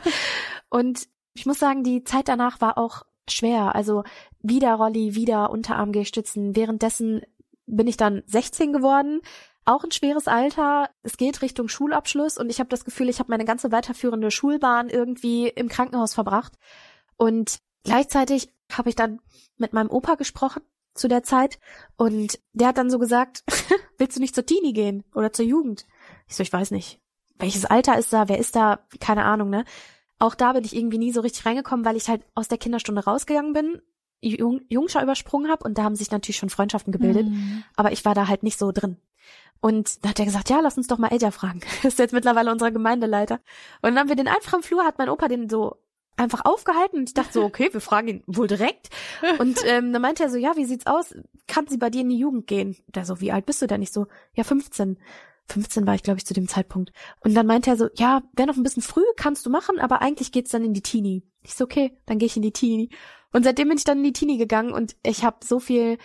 Und ich muss sagen, die Zeit danach war auch schwer. Also wieder Rolli, wieder Unterarm-Gehstützen. Währenddessen bin ich dann sechzehn geworden. Auch ein schweres Alter. Es geht Richtung Schulabschluss und ich habe das Gefühl, ich habe meine ganze weiterführende Schulbahn irgendwie im Krankenhaus verbracht. Und gleichzeitig habe ich dann mit meinem Opa gesprochen zu der Zeit und der hat dann so gesagt, willst du nicht zur Teenie gehen oder zur Jugend? Ich so, ich weiß nicht. Welches Alter ist da? Wer ist da? Keine Ahnung, ne? Auch da bin ich irgendwie nie so richtig reingekommen, weil ich halt aus der Kinderstunde rausgegangen bin, Jung, Jungschau übersprungen habe und da haben sich natürlich schon Freundschaften gebildet, mhm. aber ich war da halt nicht so drin. Und da hat er gesagt, ja, lass uns doch mal Elja fragen. Das ist jetzt mittlerweile unser Gemeindeleiter. Und dann haben wir den einfach im Flur, hat mein Opa den so einfach aufgehalten und ich dachte so, okay, wir fragen ihn wohl direkt. Und ähm, dann meinte er so, ja, wie sieht's aus? Kann sie bei dir in die Jugend gehen? Der so, wie alt bist du denn? Ich so, ja, fünfzehn. fünfzehn war ich, glaube ich, zu dem Zeitpunkt. Und dann meinte er so, ja, wäre noch ein bisschen früh, kannst du machen, aber eigentlich geht's dann in die Teenie. Ich so, okay, dann gehe ich in die Teenie. Und seitdem bin ich dann in die Teenie gegangen und ich habe so viel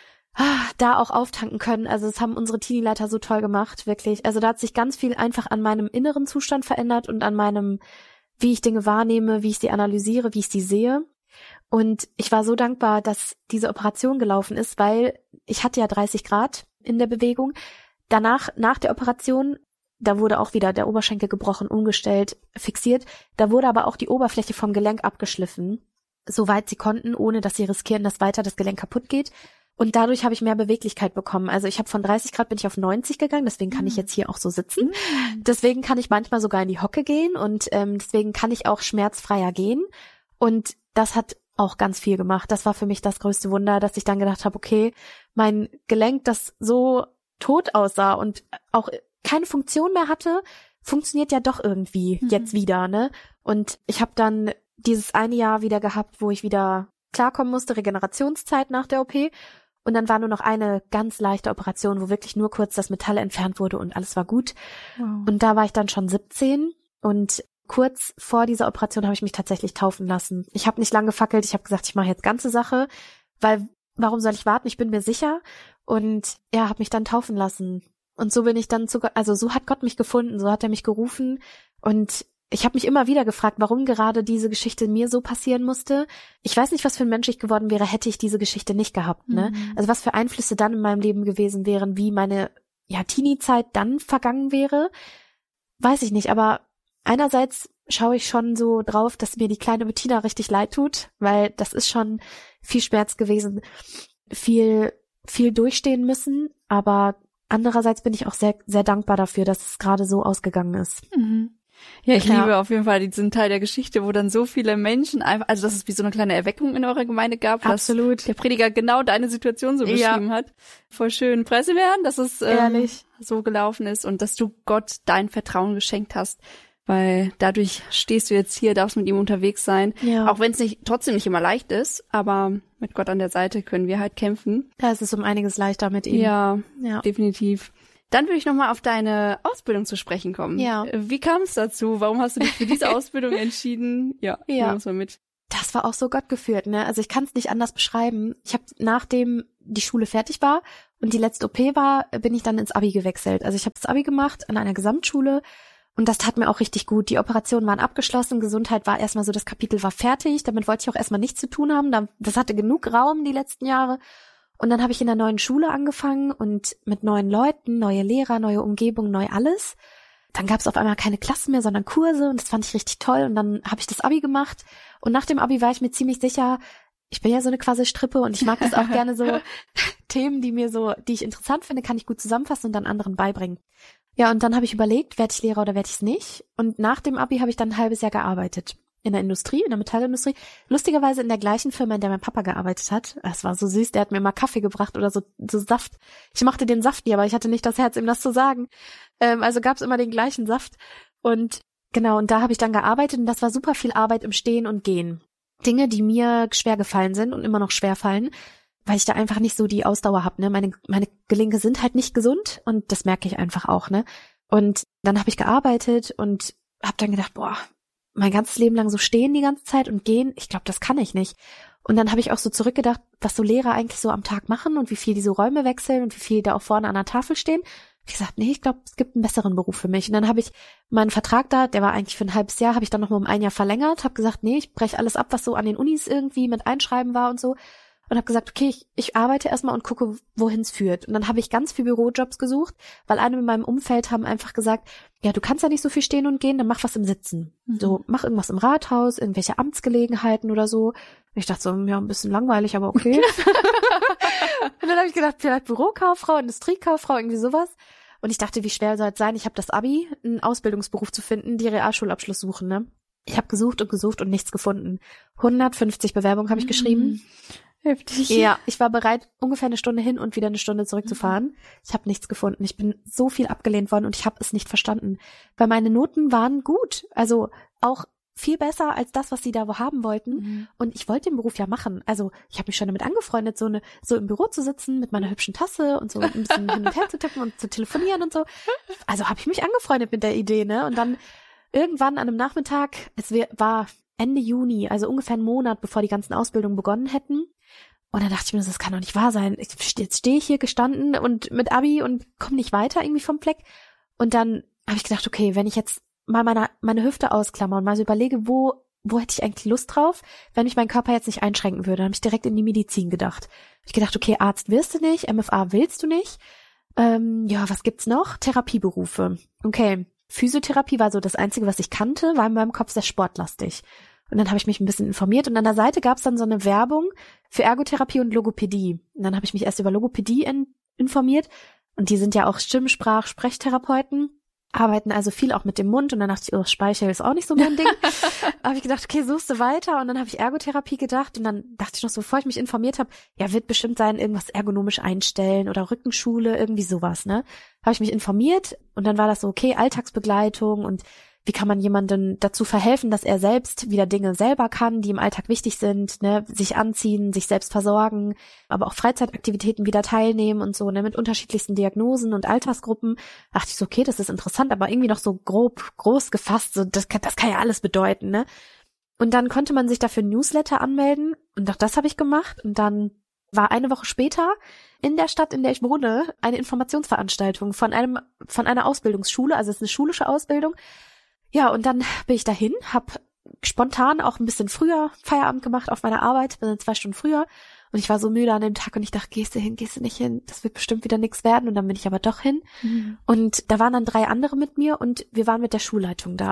ah, da auch auftanken können. Also das haben unsere Teenie-Leiter so toll gemacht, wirklich. Also da hat sich ganz viel einfach an meinem inneren Zustand verändert und an meinem, wie ich Dinge wahrnehme, wie ich sie analysiere, wie ich sie sehe. Und ich war so dankbar, dass diese Operation gelaufen ist, weil ich hatte ja dreißig Grad in der Bewegung. Danach, nach der Operation, da wurde auch wieder der Oberschenkel gebrochen, umgestellt, fixiert. Da wurde aber auch die Oberfläche vom Gelenk abgeschliffen, soweit sie konnten, ohne dass sie riskieren, dass weiter das Gelenk kaputt geht. Und dadurch habe ich mehr Beweglichkeit bekommen. Also ich habe von dreißig Grad bin ich auf neunzig gegangen, deswegen kann mm. ich jetzt hier auch so sitzen. Mm. Deswegen kann ich manchmal sogar in die Hocke gehen und ähm, deswegen kann ich auch schmerzfreier gehen. Und das hat auch ganz viel gemacht. Das war für mich das größte Wunder, dass ich dann gedacht habe, okay, mein Gelenk, das so tot aussah und auch keine Funktion mehr hatte, funktioniert ja doch irgendwie mm. jetzt wieder, ne? Und ich habe dann dieses eine Jahr wieder gehabt, wo ich wieder klarkommen musste, Regenerationszeit nach der O P. Und dann war nur noch eine ganz leichte Operation, wo wirklich nur kurz das Metall entfernt wurde und alles war gut. Wow. Und da war ich dann schon siebzehn und kurz vor dieser Operation habe ich mich tatsächlich taufen lassen. Ich habe nicht lange gefackelt, ich habe gesagt, ich mache jetzt ganze Sache, weil warum soll ich warten? Ich bin mir sicher. Und ja, habe mich dann taufen lassen. Und so bin ich dann zu Gott, also so hat Gott mich gefunden, so hat er mich gerufen. Und ich habe mich immer wieder gefragt, warum gerade diese Geschichte mir so passieren musste. Ich weiß nicht, was für ein Mensch ich geworden wäre, hätte ich diese Geschichte nicht gehabt, ne? Mhm. Also was für Einflüsse dann in meinem Leben gewesen wären, wie meine ja Teenie-Zeit dann vergangen wäre, weiß ich nicht. Aber einerseits schaue ich schon so drauf, dass mir die kleine Bettina richtig leid tut, weil das ist schon viel Schmerz gewesen, viel, viel durchstehen müssen, aber andererseits bin ich auch sehr, sehr dankbar dafür, dass es gerade so ausgegangen ist. Mhm. Ja, ich Ja. liebe auf jeden Fall diesen Teil der Geschichte, wo dann so viele Menschen einfach, also dass es wie so eine kleine Erweckung in eurer Gemeinde gab, Absolut. dass der Prediger genau deine Situation so Ja. beschrieben hat. Voll schön preise werden, dass es ähm, Ehrlich. so gelaufen ist und dass du Gott dein Vertrauen geschenkt hast, weil dadurch stehst du jetzt hier, darfst mit ihm unterwegs sein, Ja. auch wenn es nicht trotzdem nicht immer leicht ist, aber mit Gott an der Seite können wir halt kämpfen. Da ist es um einiges leichter mit ihm. Ja, Ja. definitiv. Dann würde ich nochmal auf deine Ausbildung zu sprechen kommen. Ja. Wie kam es dazu? Warum hast du dich für diese Ausbildung entschieden? Ja, Ja. nehmen uns mal mit. Das war auch so Gott geführt, ne? Also ich kann es nicht anders beschreiben. Ich habe, nachdem die Schule fertig war und die letzte O P war, bin ich dann ins Abi gewechselt. Also ich habe das Abi gemacht an einer Gesamtschule und das tat mir auch richtig gut. Die Operationen waren abgeschlossen, Gesundheit war erstmal so, das Kapitel war fertig. Damit wollte ich auch erstmal nichts zu tun haben. Das hatte genug Raum die letzten Jahre. Und dann habe ich in der neuen Schule angefangen und mit neuen Leuten, neue Lehrer, neue Umgebung, neu alles. Dann gab es auf einmal keine Klassen mehr, sondern Kurse und das fand ich richtig toll. Und dann habe ich das Abi gemacht und nach dem Abi war ich mir ziemlich sicher, ich bin ja so eine quasi Strippe und ich mag das auch gerne so, Themen, die mir so, die ich interessant finde, kann ich gut zusammenfassen und dann anderen beibringen. Ja, und dann habe ich überlegt, werde ich Lehrer oder werde ich es nicht? Und nach dem Abi habe ich dann ein halbes Jahr gearbeitet. In der Industrie, in der Metallindustrie. Lustigerweise in der gleichen Firma, in der mein Papa gearbeitet hat. Es war so süß, der hat mir mal Kaffee gebracht oder so, so Saft. Ich mochte den Saft nie, aber ich hatte nicht das Herz, ihm das zu sagen. Ähm, also gab's immer den gleichen Saft. Und genau, und da habe ich dann gearbeitet und das war super viel Arbeit im Stehen und Gehen. Dinge, die mir schwer gefallen sind und immer noch schwer fallen, weil ich da einfach nicht so die Ausdauer habe. Ne? Meine, meine Gelenke sind halt nicht gesund und das merke ich einfach auch. Ne? Und dann habe ich gearbeitet und habe dann gedacht, boah, mein ganzes Leben lang so stehen die ganze Zeit und gehen, ich glaube, das kann ich nicht. Und dann habe ich auch so zurückgedacht, was so Lehrer eigentlich so am Tag machen und wie viel die so Räume wechseln und wie viel da auch vorne an der Tafel stehen. Ich gesagt, nee, ich glaube, es gibt einen besseren Beruf für mich. Und dann habe ich meinen Vertrag da, der war eigentlich für ein halbes Jahr, habe ich dann noch mal um ein Jahr verlängert, habe gesagt, nee, ich breche alles ab, was so an den Unis irgendwie mit Einschreiben war und so. Und habe gesagt, okay, ich, ich arbeite erstmal und gucke, wohin es führt. Und dann habe ich ganz viel Bürojobs gesucht, weil alle in meinem Umfeld haben einfach gesagt, ja, du kannst ja nicht so viel stehen und gehen, dann mach was im Sitzen. Mhm. So, mach irgendwas im Rathaus, irgendwelche Amtsgelegenheiten oder so. Und ich dachte so, ja, ein bisschen langweilig, aber okay. Und dann habe ich gedacht, vielleicht Bürokauffrau, Industriekauffrau, irgendwie sowas. Und ich dachte, wie schwer soll es sein? Ich habe das Abi, einen Ausbildungsberuf zu finden, die Realschulabschluss suchen, ne? Ich habe gesucht und gesucht und nichts gefunden. hundertfünfzig Bewerbungen habe ich geschrieben. Heftig. Ja, ich war bereit, ungefähr eine Stunde hin und wieder eine Stunde zurückzufahren. Ich habe nichts gefunden. Ich bin so viel abgelehnt worden und ich habe es nicht verstanden. Weil meine Noten waren gut. Also auch viel besser als das, was sie da wo haben wollten. Mhm. Und ich wollte den Beruf ja machen. Also ich habe mich schon damit angefreundet, so eine so im Büro zu sitzen mit meiner hübschen Tasse und so ein bisschen hin und her zu tippen und zu telefonieren und so. Also habe ich mich angefreundet mit der Idee, ne? Und dann irgendwann an einem Nachmittag, es war Ende Juni, also ungefähr einen Monat, bevor die ganzen Ausbildungen begonnen hätten. Und dann dachte ich mir, das kann doch nicht wahr sein. Ich, jetzt stehe ich hier gestanden und mit Abi und komme nicht weiter irgendwie vom Fleck. Und dann habe ich gedacht, okay, wenn ich jetzt mal meine, meine Hüfte ausklammer und mal so überlege, wo wo hätte ich eigentlich Lust drauf, wenn ich meinen Körper jetzt nicht einschränken würde, dann habe ich direkt in die Medizin gedacht. Hab ich gedacht, okay, Arzt wirst du nicht, M F A willst du nicht. Ähm, ja, was gibt's noch? Therapieberufe. Okay, Physiotherapie war so das Einzige, was ich kannte, war in meinem Kopf sehr sportlastig. Und dann habe ich mich ein bisschen informiert und an der Seite gab es dann so eine Werbung für Ergotherapie und Logopädie. Und dann habe ich mich erst über Logopädie in, informiert und die sind ja auch Stimmsprach-, Sprechtherapeuten, arbeiten also viel auch mit dem Mund und dann dachte ich, oh, Speichel ist auch nicht so mein Ding. habe ich gedacht, okay, suchst du weiter und dann habe ich Ergotherapie gedacht und dann dachte ich noch so, bevor ich mich informiert habe, ja, wird bestimmt sein, irgendwas ergonomisch einstellen oder Rückenschule, irgendwie sowas, ne? Habe ich mich informiert und dann war das so, okay, Alltagsbegleitung und wie kann man jemandem dazu verhelfen, dass er selbst wieder Dinge selber kann, die im Alltag wichtig sind, ne, sich anziehen, sich selbst versorgen, aber auch Freizeitaktivitäten wieder teilnehmen und so, ne, mit unterschiedlichsten Diagnosen und Altersgruppen. Da dachte ich so, okay, das ist interessant, aber irgendwie noch so grob, groß gefasst, so, das kann, das kann ja alles bedeuten, ne. Und dann konnte man sich dafür Newsletter anmelden und auch das habe ich gemacht und dann war eine Woche später in der Stadt, in der ich wohne, eine Informationsveranstaltung von einem, von einer Ausbildungsschule, also es ist eine schulische Ausbildung. Ja, und dann bin ich dahin, habe spontan auch ein bisschen früher Feierabend gemacht auf meiner Arbeit, bin dann zwei Stunden früher und ich war so müde an dem Tag und ich dachte, gehst du hin, gehst du nicht hin, das wird bestimmt wieder nichts werden und dann bin ich aber doch hin. Mhm. Und da waren dann drei andere mit mir und wir waren mit der Schulleitung da.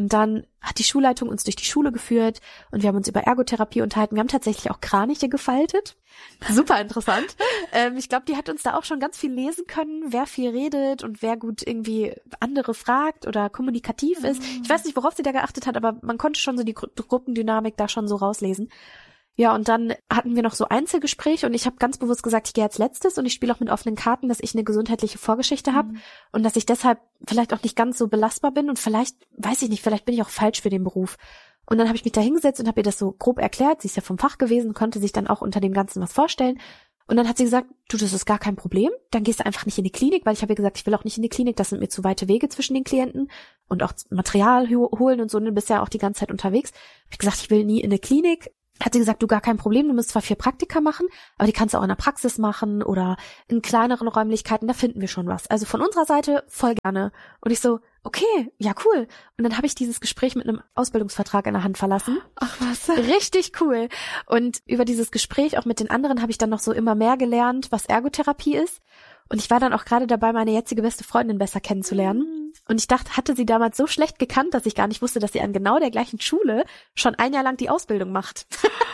Und dann hat die Schulleitung uns durch die Schule geführt und wir haben uns über Ergotherapie unterhalten. Wir haben tatsächlich auch Kraniche gefaltet. Super interessant. ähm, ich glaube, die hat uns da auch schon ganz viel lesen können, wer viel redet und wer gut irgendwie andere fragt oder kommunikativ ist. Ich weiß nicht, worauf sie da geachtet hat, aber man konnte schon so die Gru- Gruppendynamik da schon so rauslesen. Ja, und dann hatten wir noch so Einzelgespräche und ich habe ganz bewusst gesagt, ich gehe als letztes und ich spiele auch mit offenen Karten, dass ich eine gesundheitliche Vorgeschichte habe mhm. und dass ich deshalb vielleicht auch nicht ganz so belastbar bin und vielleicht, weiß ich nicht, vielleicht bin ich auch falsch für den Beruf. Und dann habe ich mich da hingesetzt und habe ihr das so grob erklärt. Sie ist ja vom Fach gewesen, konnte sich dann auch unter dem Ganzen was vorstellen. Und dann hat sie gesagt, du, das ist gar kein Problem. Dann gehst du einfach nicht in die Klinik, weil ich habe ihr gesagt, ich will auch nicht in die Klinik. Das sind mir zu weite Wege zwischen den Klienten und auch Material holen und so. Du bist ja auch die ganze Zeit unterwegs. Hab ich gesagt, ich will nie in eine Klinik. Hat sie gesagt, du, gar kein Problem, du musst zwar vier Praktika machen, aber die kannst du auch in der Praxis machen oder in kleineren Räumlichkeiten, da finden wir schon was. Also von unserer Seite voll gerne. Und ich so, okay, ja cool. Und dann habe ich dieses Gespräch mit einem Ausbildungsvertrag in der Hand verlassen. Ach was. Richtig cool. Und über dieses Gespräch auch mit den anderen habe ich dann noch so immer mehr gelernt, was Ergotherapie ist. Und ich war dann auch gerade dabei, meine jetzige beste Freundin besser kennenzulernen. Und ich dachte, hatte sie damals so schlecht gekannt, dass ich gar nicht wusste, dass sie an genau der gleichen Schule schon ein Jahr lang die Ausbildung macht.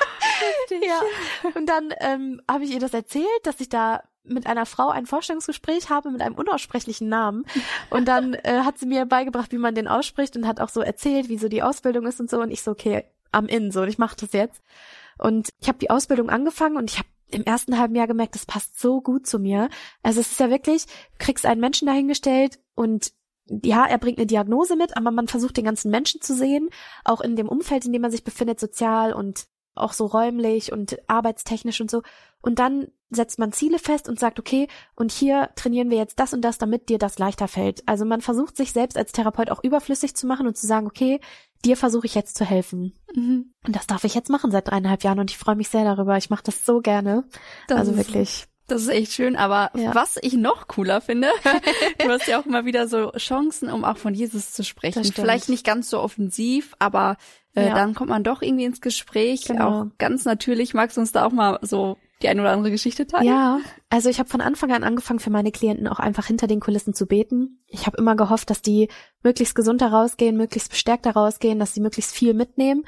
Ja. Und dann ähm, habe ich ihr das erzählt, dass ich da mit einer Frau ein Vorstellungsgespräch habe mit einem unaussprechlichen Namen. Und dann äh, hat sie mir beigebracht, wie man den ausspricht und hat auch so erzählt, wie so die Ausbildung ist und so. Und ich so, okay, am In, so, und ich mache das jetzt. Und ich habe die Ausbildung angefangen und ich habe im ersten halben Jahr gemerkt, das passt so gut zu mir. Also es ist ja wirklich, du kriegst einen Menschen dahingestellt und ja, er bringt eine Diagnose mit, aber man versucht den ganzen Menschen zu sehen, auch in dem Umfeld, in dem man sich befindet, sozial und auch so räumlich und arbeitstechnisch und so. Und dann setzt man Ziele fest und sagt, okay, und hier trainieren wir jetzt das und das, damit dir das leichter fällt. Also man versucht sich selbst als Therapeut auch überflüssig zu machen und zu sagen, okay, dir versuche ich jetzt zu helfen. Mhm. Und das darf ich jetzt machen seit dreieinhalb Jahren und ich freue mich sehr darüber. Ich mache das so gerne. Das also ist, wirklich. Das ist echt schön, aber ja. Was ich noch cooler finde, du hast ja auch immer wieder so Chancen, um auch von Jesus zu sprechen. Vielleicht nicht ganz so offensiv, aber äh, ja. Dann kommt man doch irgendwie ins Gespräch. Genau. Auch ganz natürlich. Magst du uns da auch mal so die eine oder andere Geschichte teilen? Ja, also ich habe von Anfang an angefangen, für meine Klienten auch einfach hinter den Kulissen zu beten. Ich habe immer gehofft, dass die möglichst gesund da rausgehen, möglichst bestärkt da rausgehen, dass sie möglichst viel mitnehmen.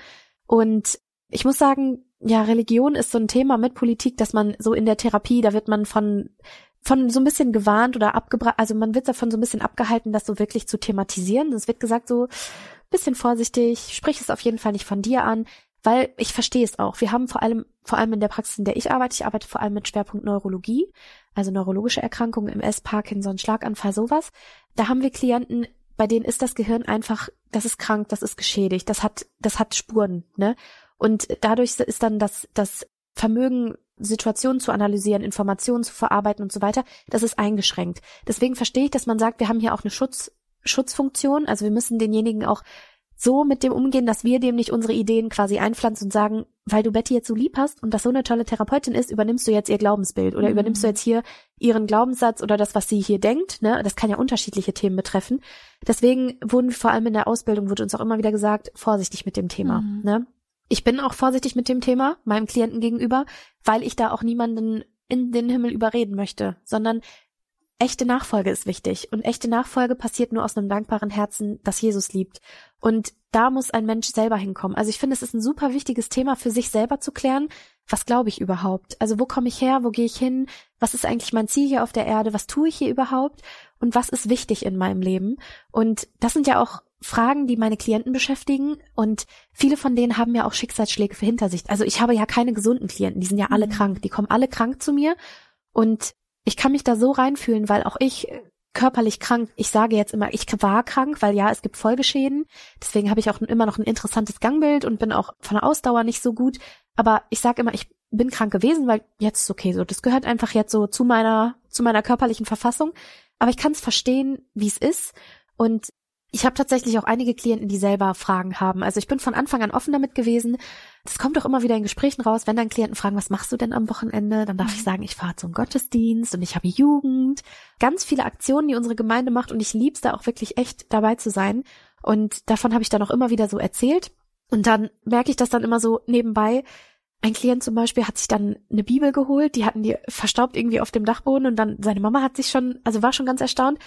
Und ich muss sagen, ja, Religion ist so ein Thema mit Politik, dass man so in der Therapie, da wird man von von so ein bisschen gewarnt oder abgebracht, also man wird davon so ein bisschen abgehalten, das so wirklich zu thematisieren. Es wird gesagt so, bisschen vorsichtig, sprich es auf jeden Fall nicht von dir an, weil ich verstehe es auch. Wir haben vor allem, vor allem in der Praxis, in der ich arbeite, ich arbeite vor allem mit Schwerpunkt Neurologie, also neurologische Erkrankungen, M S, Parkinson, Schlaganfall, sowas. Da haben wir Klienten, bei denen ist das Gehirn einfach, das ist krank, das ist geschädigt, das hat, das hat Spuren, ne? Und dadurch ist dann das, das Vermögen, Situationen zu analysieren, Informationen zu verarbeiten und so weiter, das ist eingeschränkt. Deswegen verstehe ich, dass man sagt, wir haben hier auch eine Schutz, Schutzfunktion, also wir müssen denjenigen auch so mit dem umgehen, dass wir dem nicht unsere Ideen quasi einpflanzen und sagen, weil du Betty jetzt so lieb hast und das so eine tolle Therapeutin ist, übernimmst du jetzt ihr Glaubensbild oder mhm. übernimmst du jetzt hier ihren Glaubenssatz oder das, was sie hier denkt, ne? Das kann ja unterschiedliche Themen betreffen. Deswegen wurden vor allem in der Ausbildung, wurde uns auch immer wieder gesagt, vorsichtig mit dem Thema, mhm. ne? Ich bin auch vorsichtig mit dem Thema, meinem Klienten gegenüber, weil ich da auch niemanden in den Himmel überreden möchte, sondern echte Nachfolge ist wichtig. Und echte Nachfolge passiert nur aus einem dankbaren Herzen, das Jesus liebt. Und da muss ein Mensch selber hinkommen. Also ich finde, es ist ein super wichtiges Thema für sich selber zu klären. Was glaube ich überhaupt? Also wo komme ich her? Wo gehe ich hin? Was ist eigentlich mein Ziel hier auf der Erde? Was tue ich hier überhaupt? Und was ist wichtig in meinem Leben? Und das sind ja auch Fragen, die meine Klienten beschäftigen. Und viele von denen haben ja auch Schicksalsschläge für hinter sich. Also ich habe ja keine gesunden Klienten. Die sind ja alle mhm. krank. Die kommen alle krank zu mir. Und ich kann mich da so reinfühlen, weil auch ich körperlich krank, ich sage jetzt immer, ich war krank, weil ja, es gibt Folgeschäden. Deswegen habe ich auch immer noch ein interessantes Gangbild und bin auch von der Ausdauer nicht so gut. Aber ich sage immer, ich bin krank gewesen, weil jetzt ist okay so. Das gehört einfach jetzt so zu meiner, zu meiner körperlichen Verfassung. Aber ich kann es verstehen, wie es ist. Und ich habe tatsächlich auch einige Klienten, die selber Fragen haben. Also ich bin von Anfang an offen damit gewesen. Das kommt auch immer wieder in Gesprächen raus, wenn dann Klienten fragen, was machst du denn am Wochenende? Dann darf mhm. ich sagen, ich fahre zum Gottesdienst und ich habe Jugend. Ganz viele Aktionen, die unsere Gemeinde macht und ich lieb's da auch wirklich echt dabei zu sein. Und davon habe ich dann auch immer wieder so erzählt. Und dann merke ich das dann immer so nebenbei. Ein Klient zum Beispiel hat sich dann eine Bibel geholt, die hatten die verstaubt irgendwie auf dem Dachboden und dann seine Mama hat sich schon, also war schon ganz erstaunt.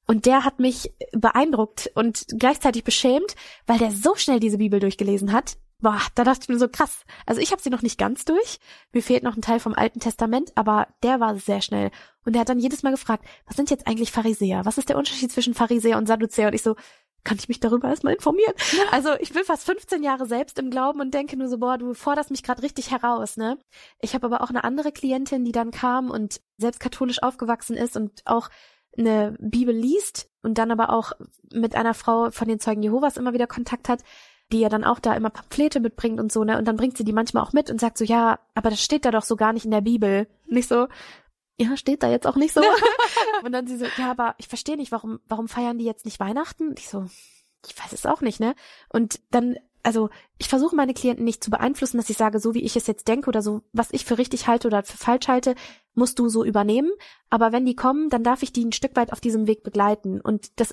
Und der hat mich beeindruckt und gleichzeitig beschämt, weil der so schnell diese Bibel durchgelesen hat. Boah, da dachte ich mir so, krass. Also ich habe sie noch nicht ganz durch. Mir fehlt noch ein Teil vom Alten Testament, aber der war sehr schnell. Und der hat dann jedes Mal gefragt, was sind jetzt eigentlich Pharisäer? Was ist der Unterschied zwischen Pharisäer und Sadduzäer? Und ich so, kann ich mich darüber erstmal informieren? Ja. Also ich bin fast fünfzehn Jahre selbst im Glauben und denke nur so, boah, du forderst mich gerade richtig heraus, ne? Ich habe aber auch eine andere Klientin, die dann kam und selbst katholisch aufgewachsen ist und auch eine Bibel liest und dann aber auch mit einer Frau von den Zeugen Jehovas immer wieder Kontakt hat, die ja dann auch da immer Pamphlete mitbringt und so, ne? Und dann bringt sie die manchmal auch mit und sagt so, ja, aber das steht da doch so gar nicht in der Bibel. Nicht so, ja, steht da jetzt auch nicht so. Und dann sie so, ja, aber ich verstehe nicht, warum, warum feiern die jetzt nicht Weihnachten? Und ich so, ich weiß es auch nicht, ne? Und dann, also ich versuche meine Klienten nicht zu beeinflussen, dass ich sage, so wie ich es jetzt denke oder so, was ich für richtig halte oder für falsch halte, musst du so übernehmen. Aber wenn die kommen, dann darf ich die ein Stück weit auf diesem Weg begleiten. Und das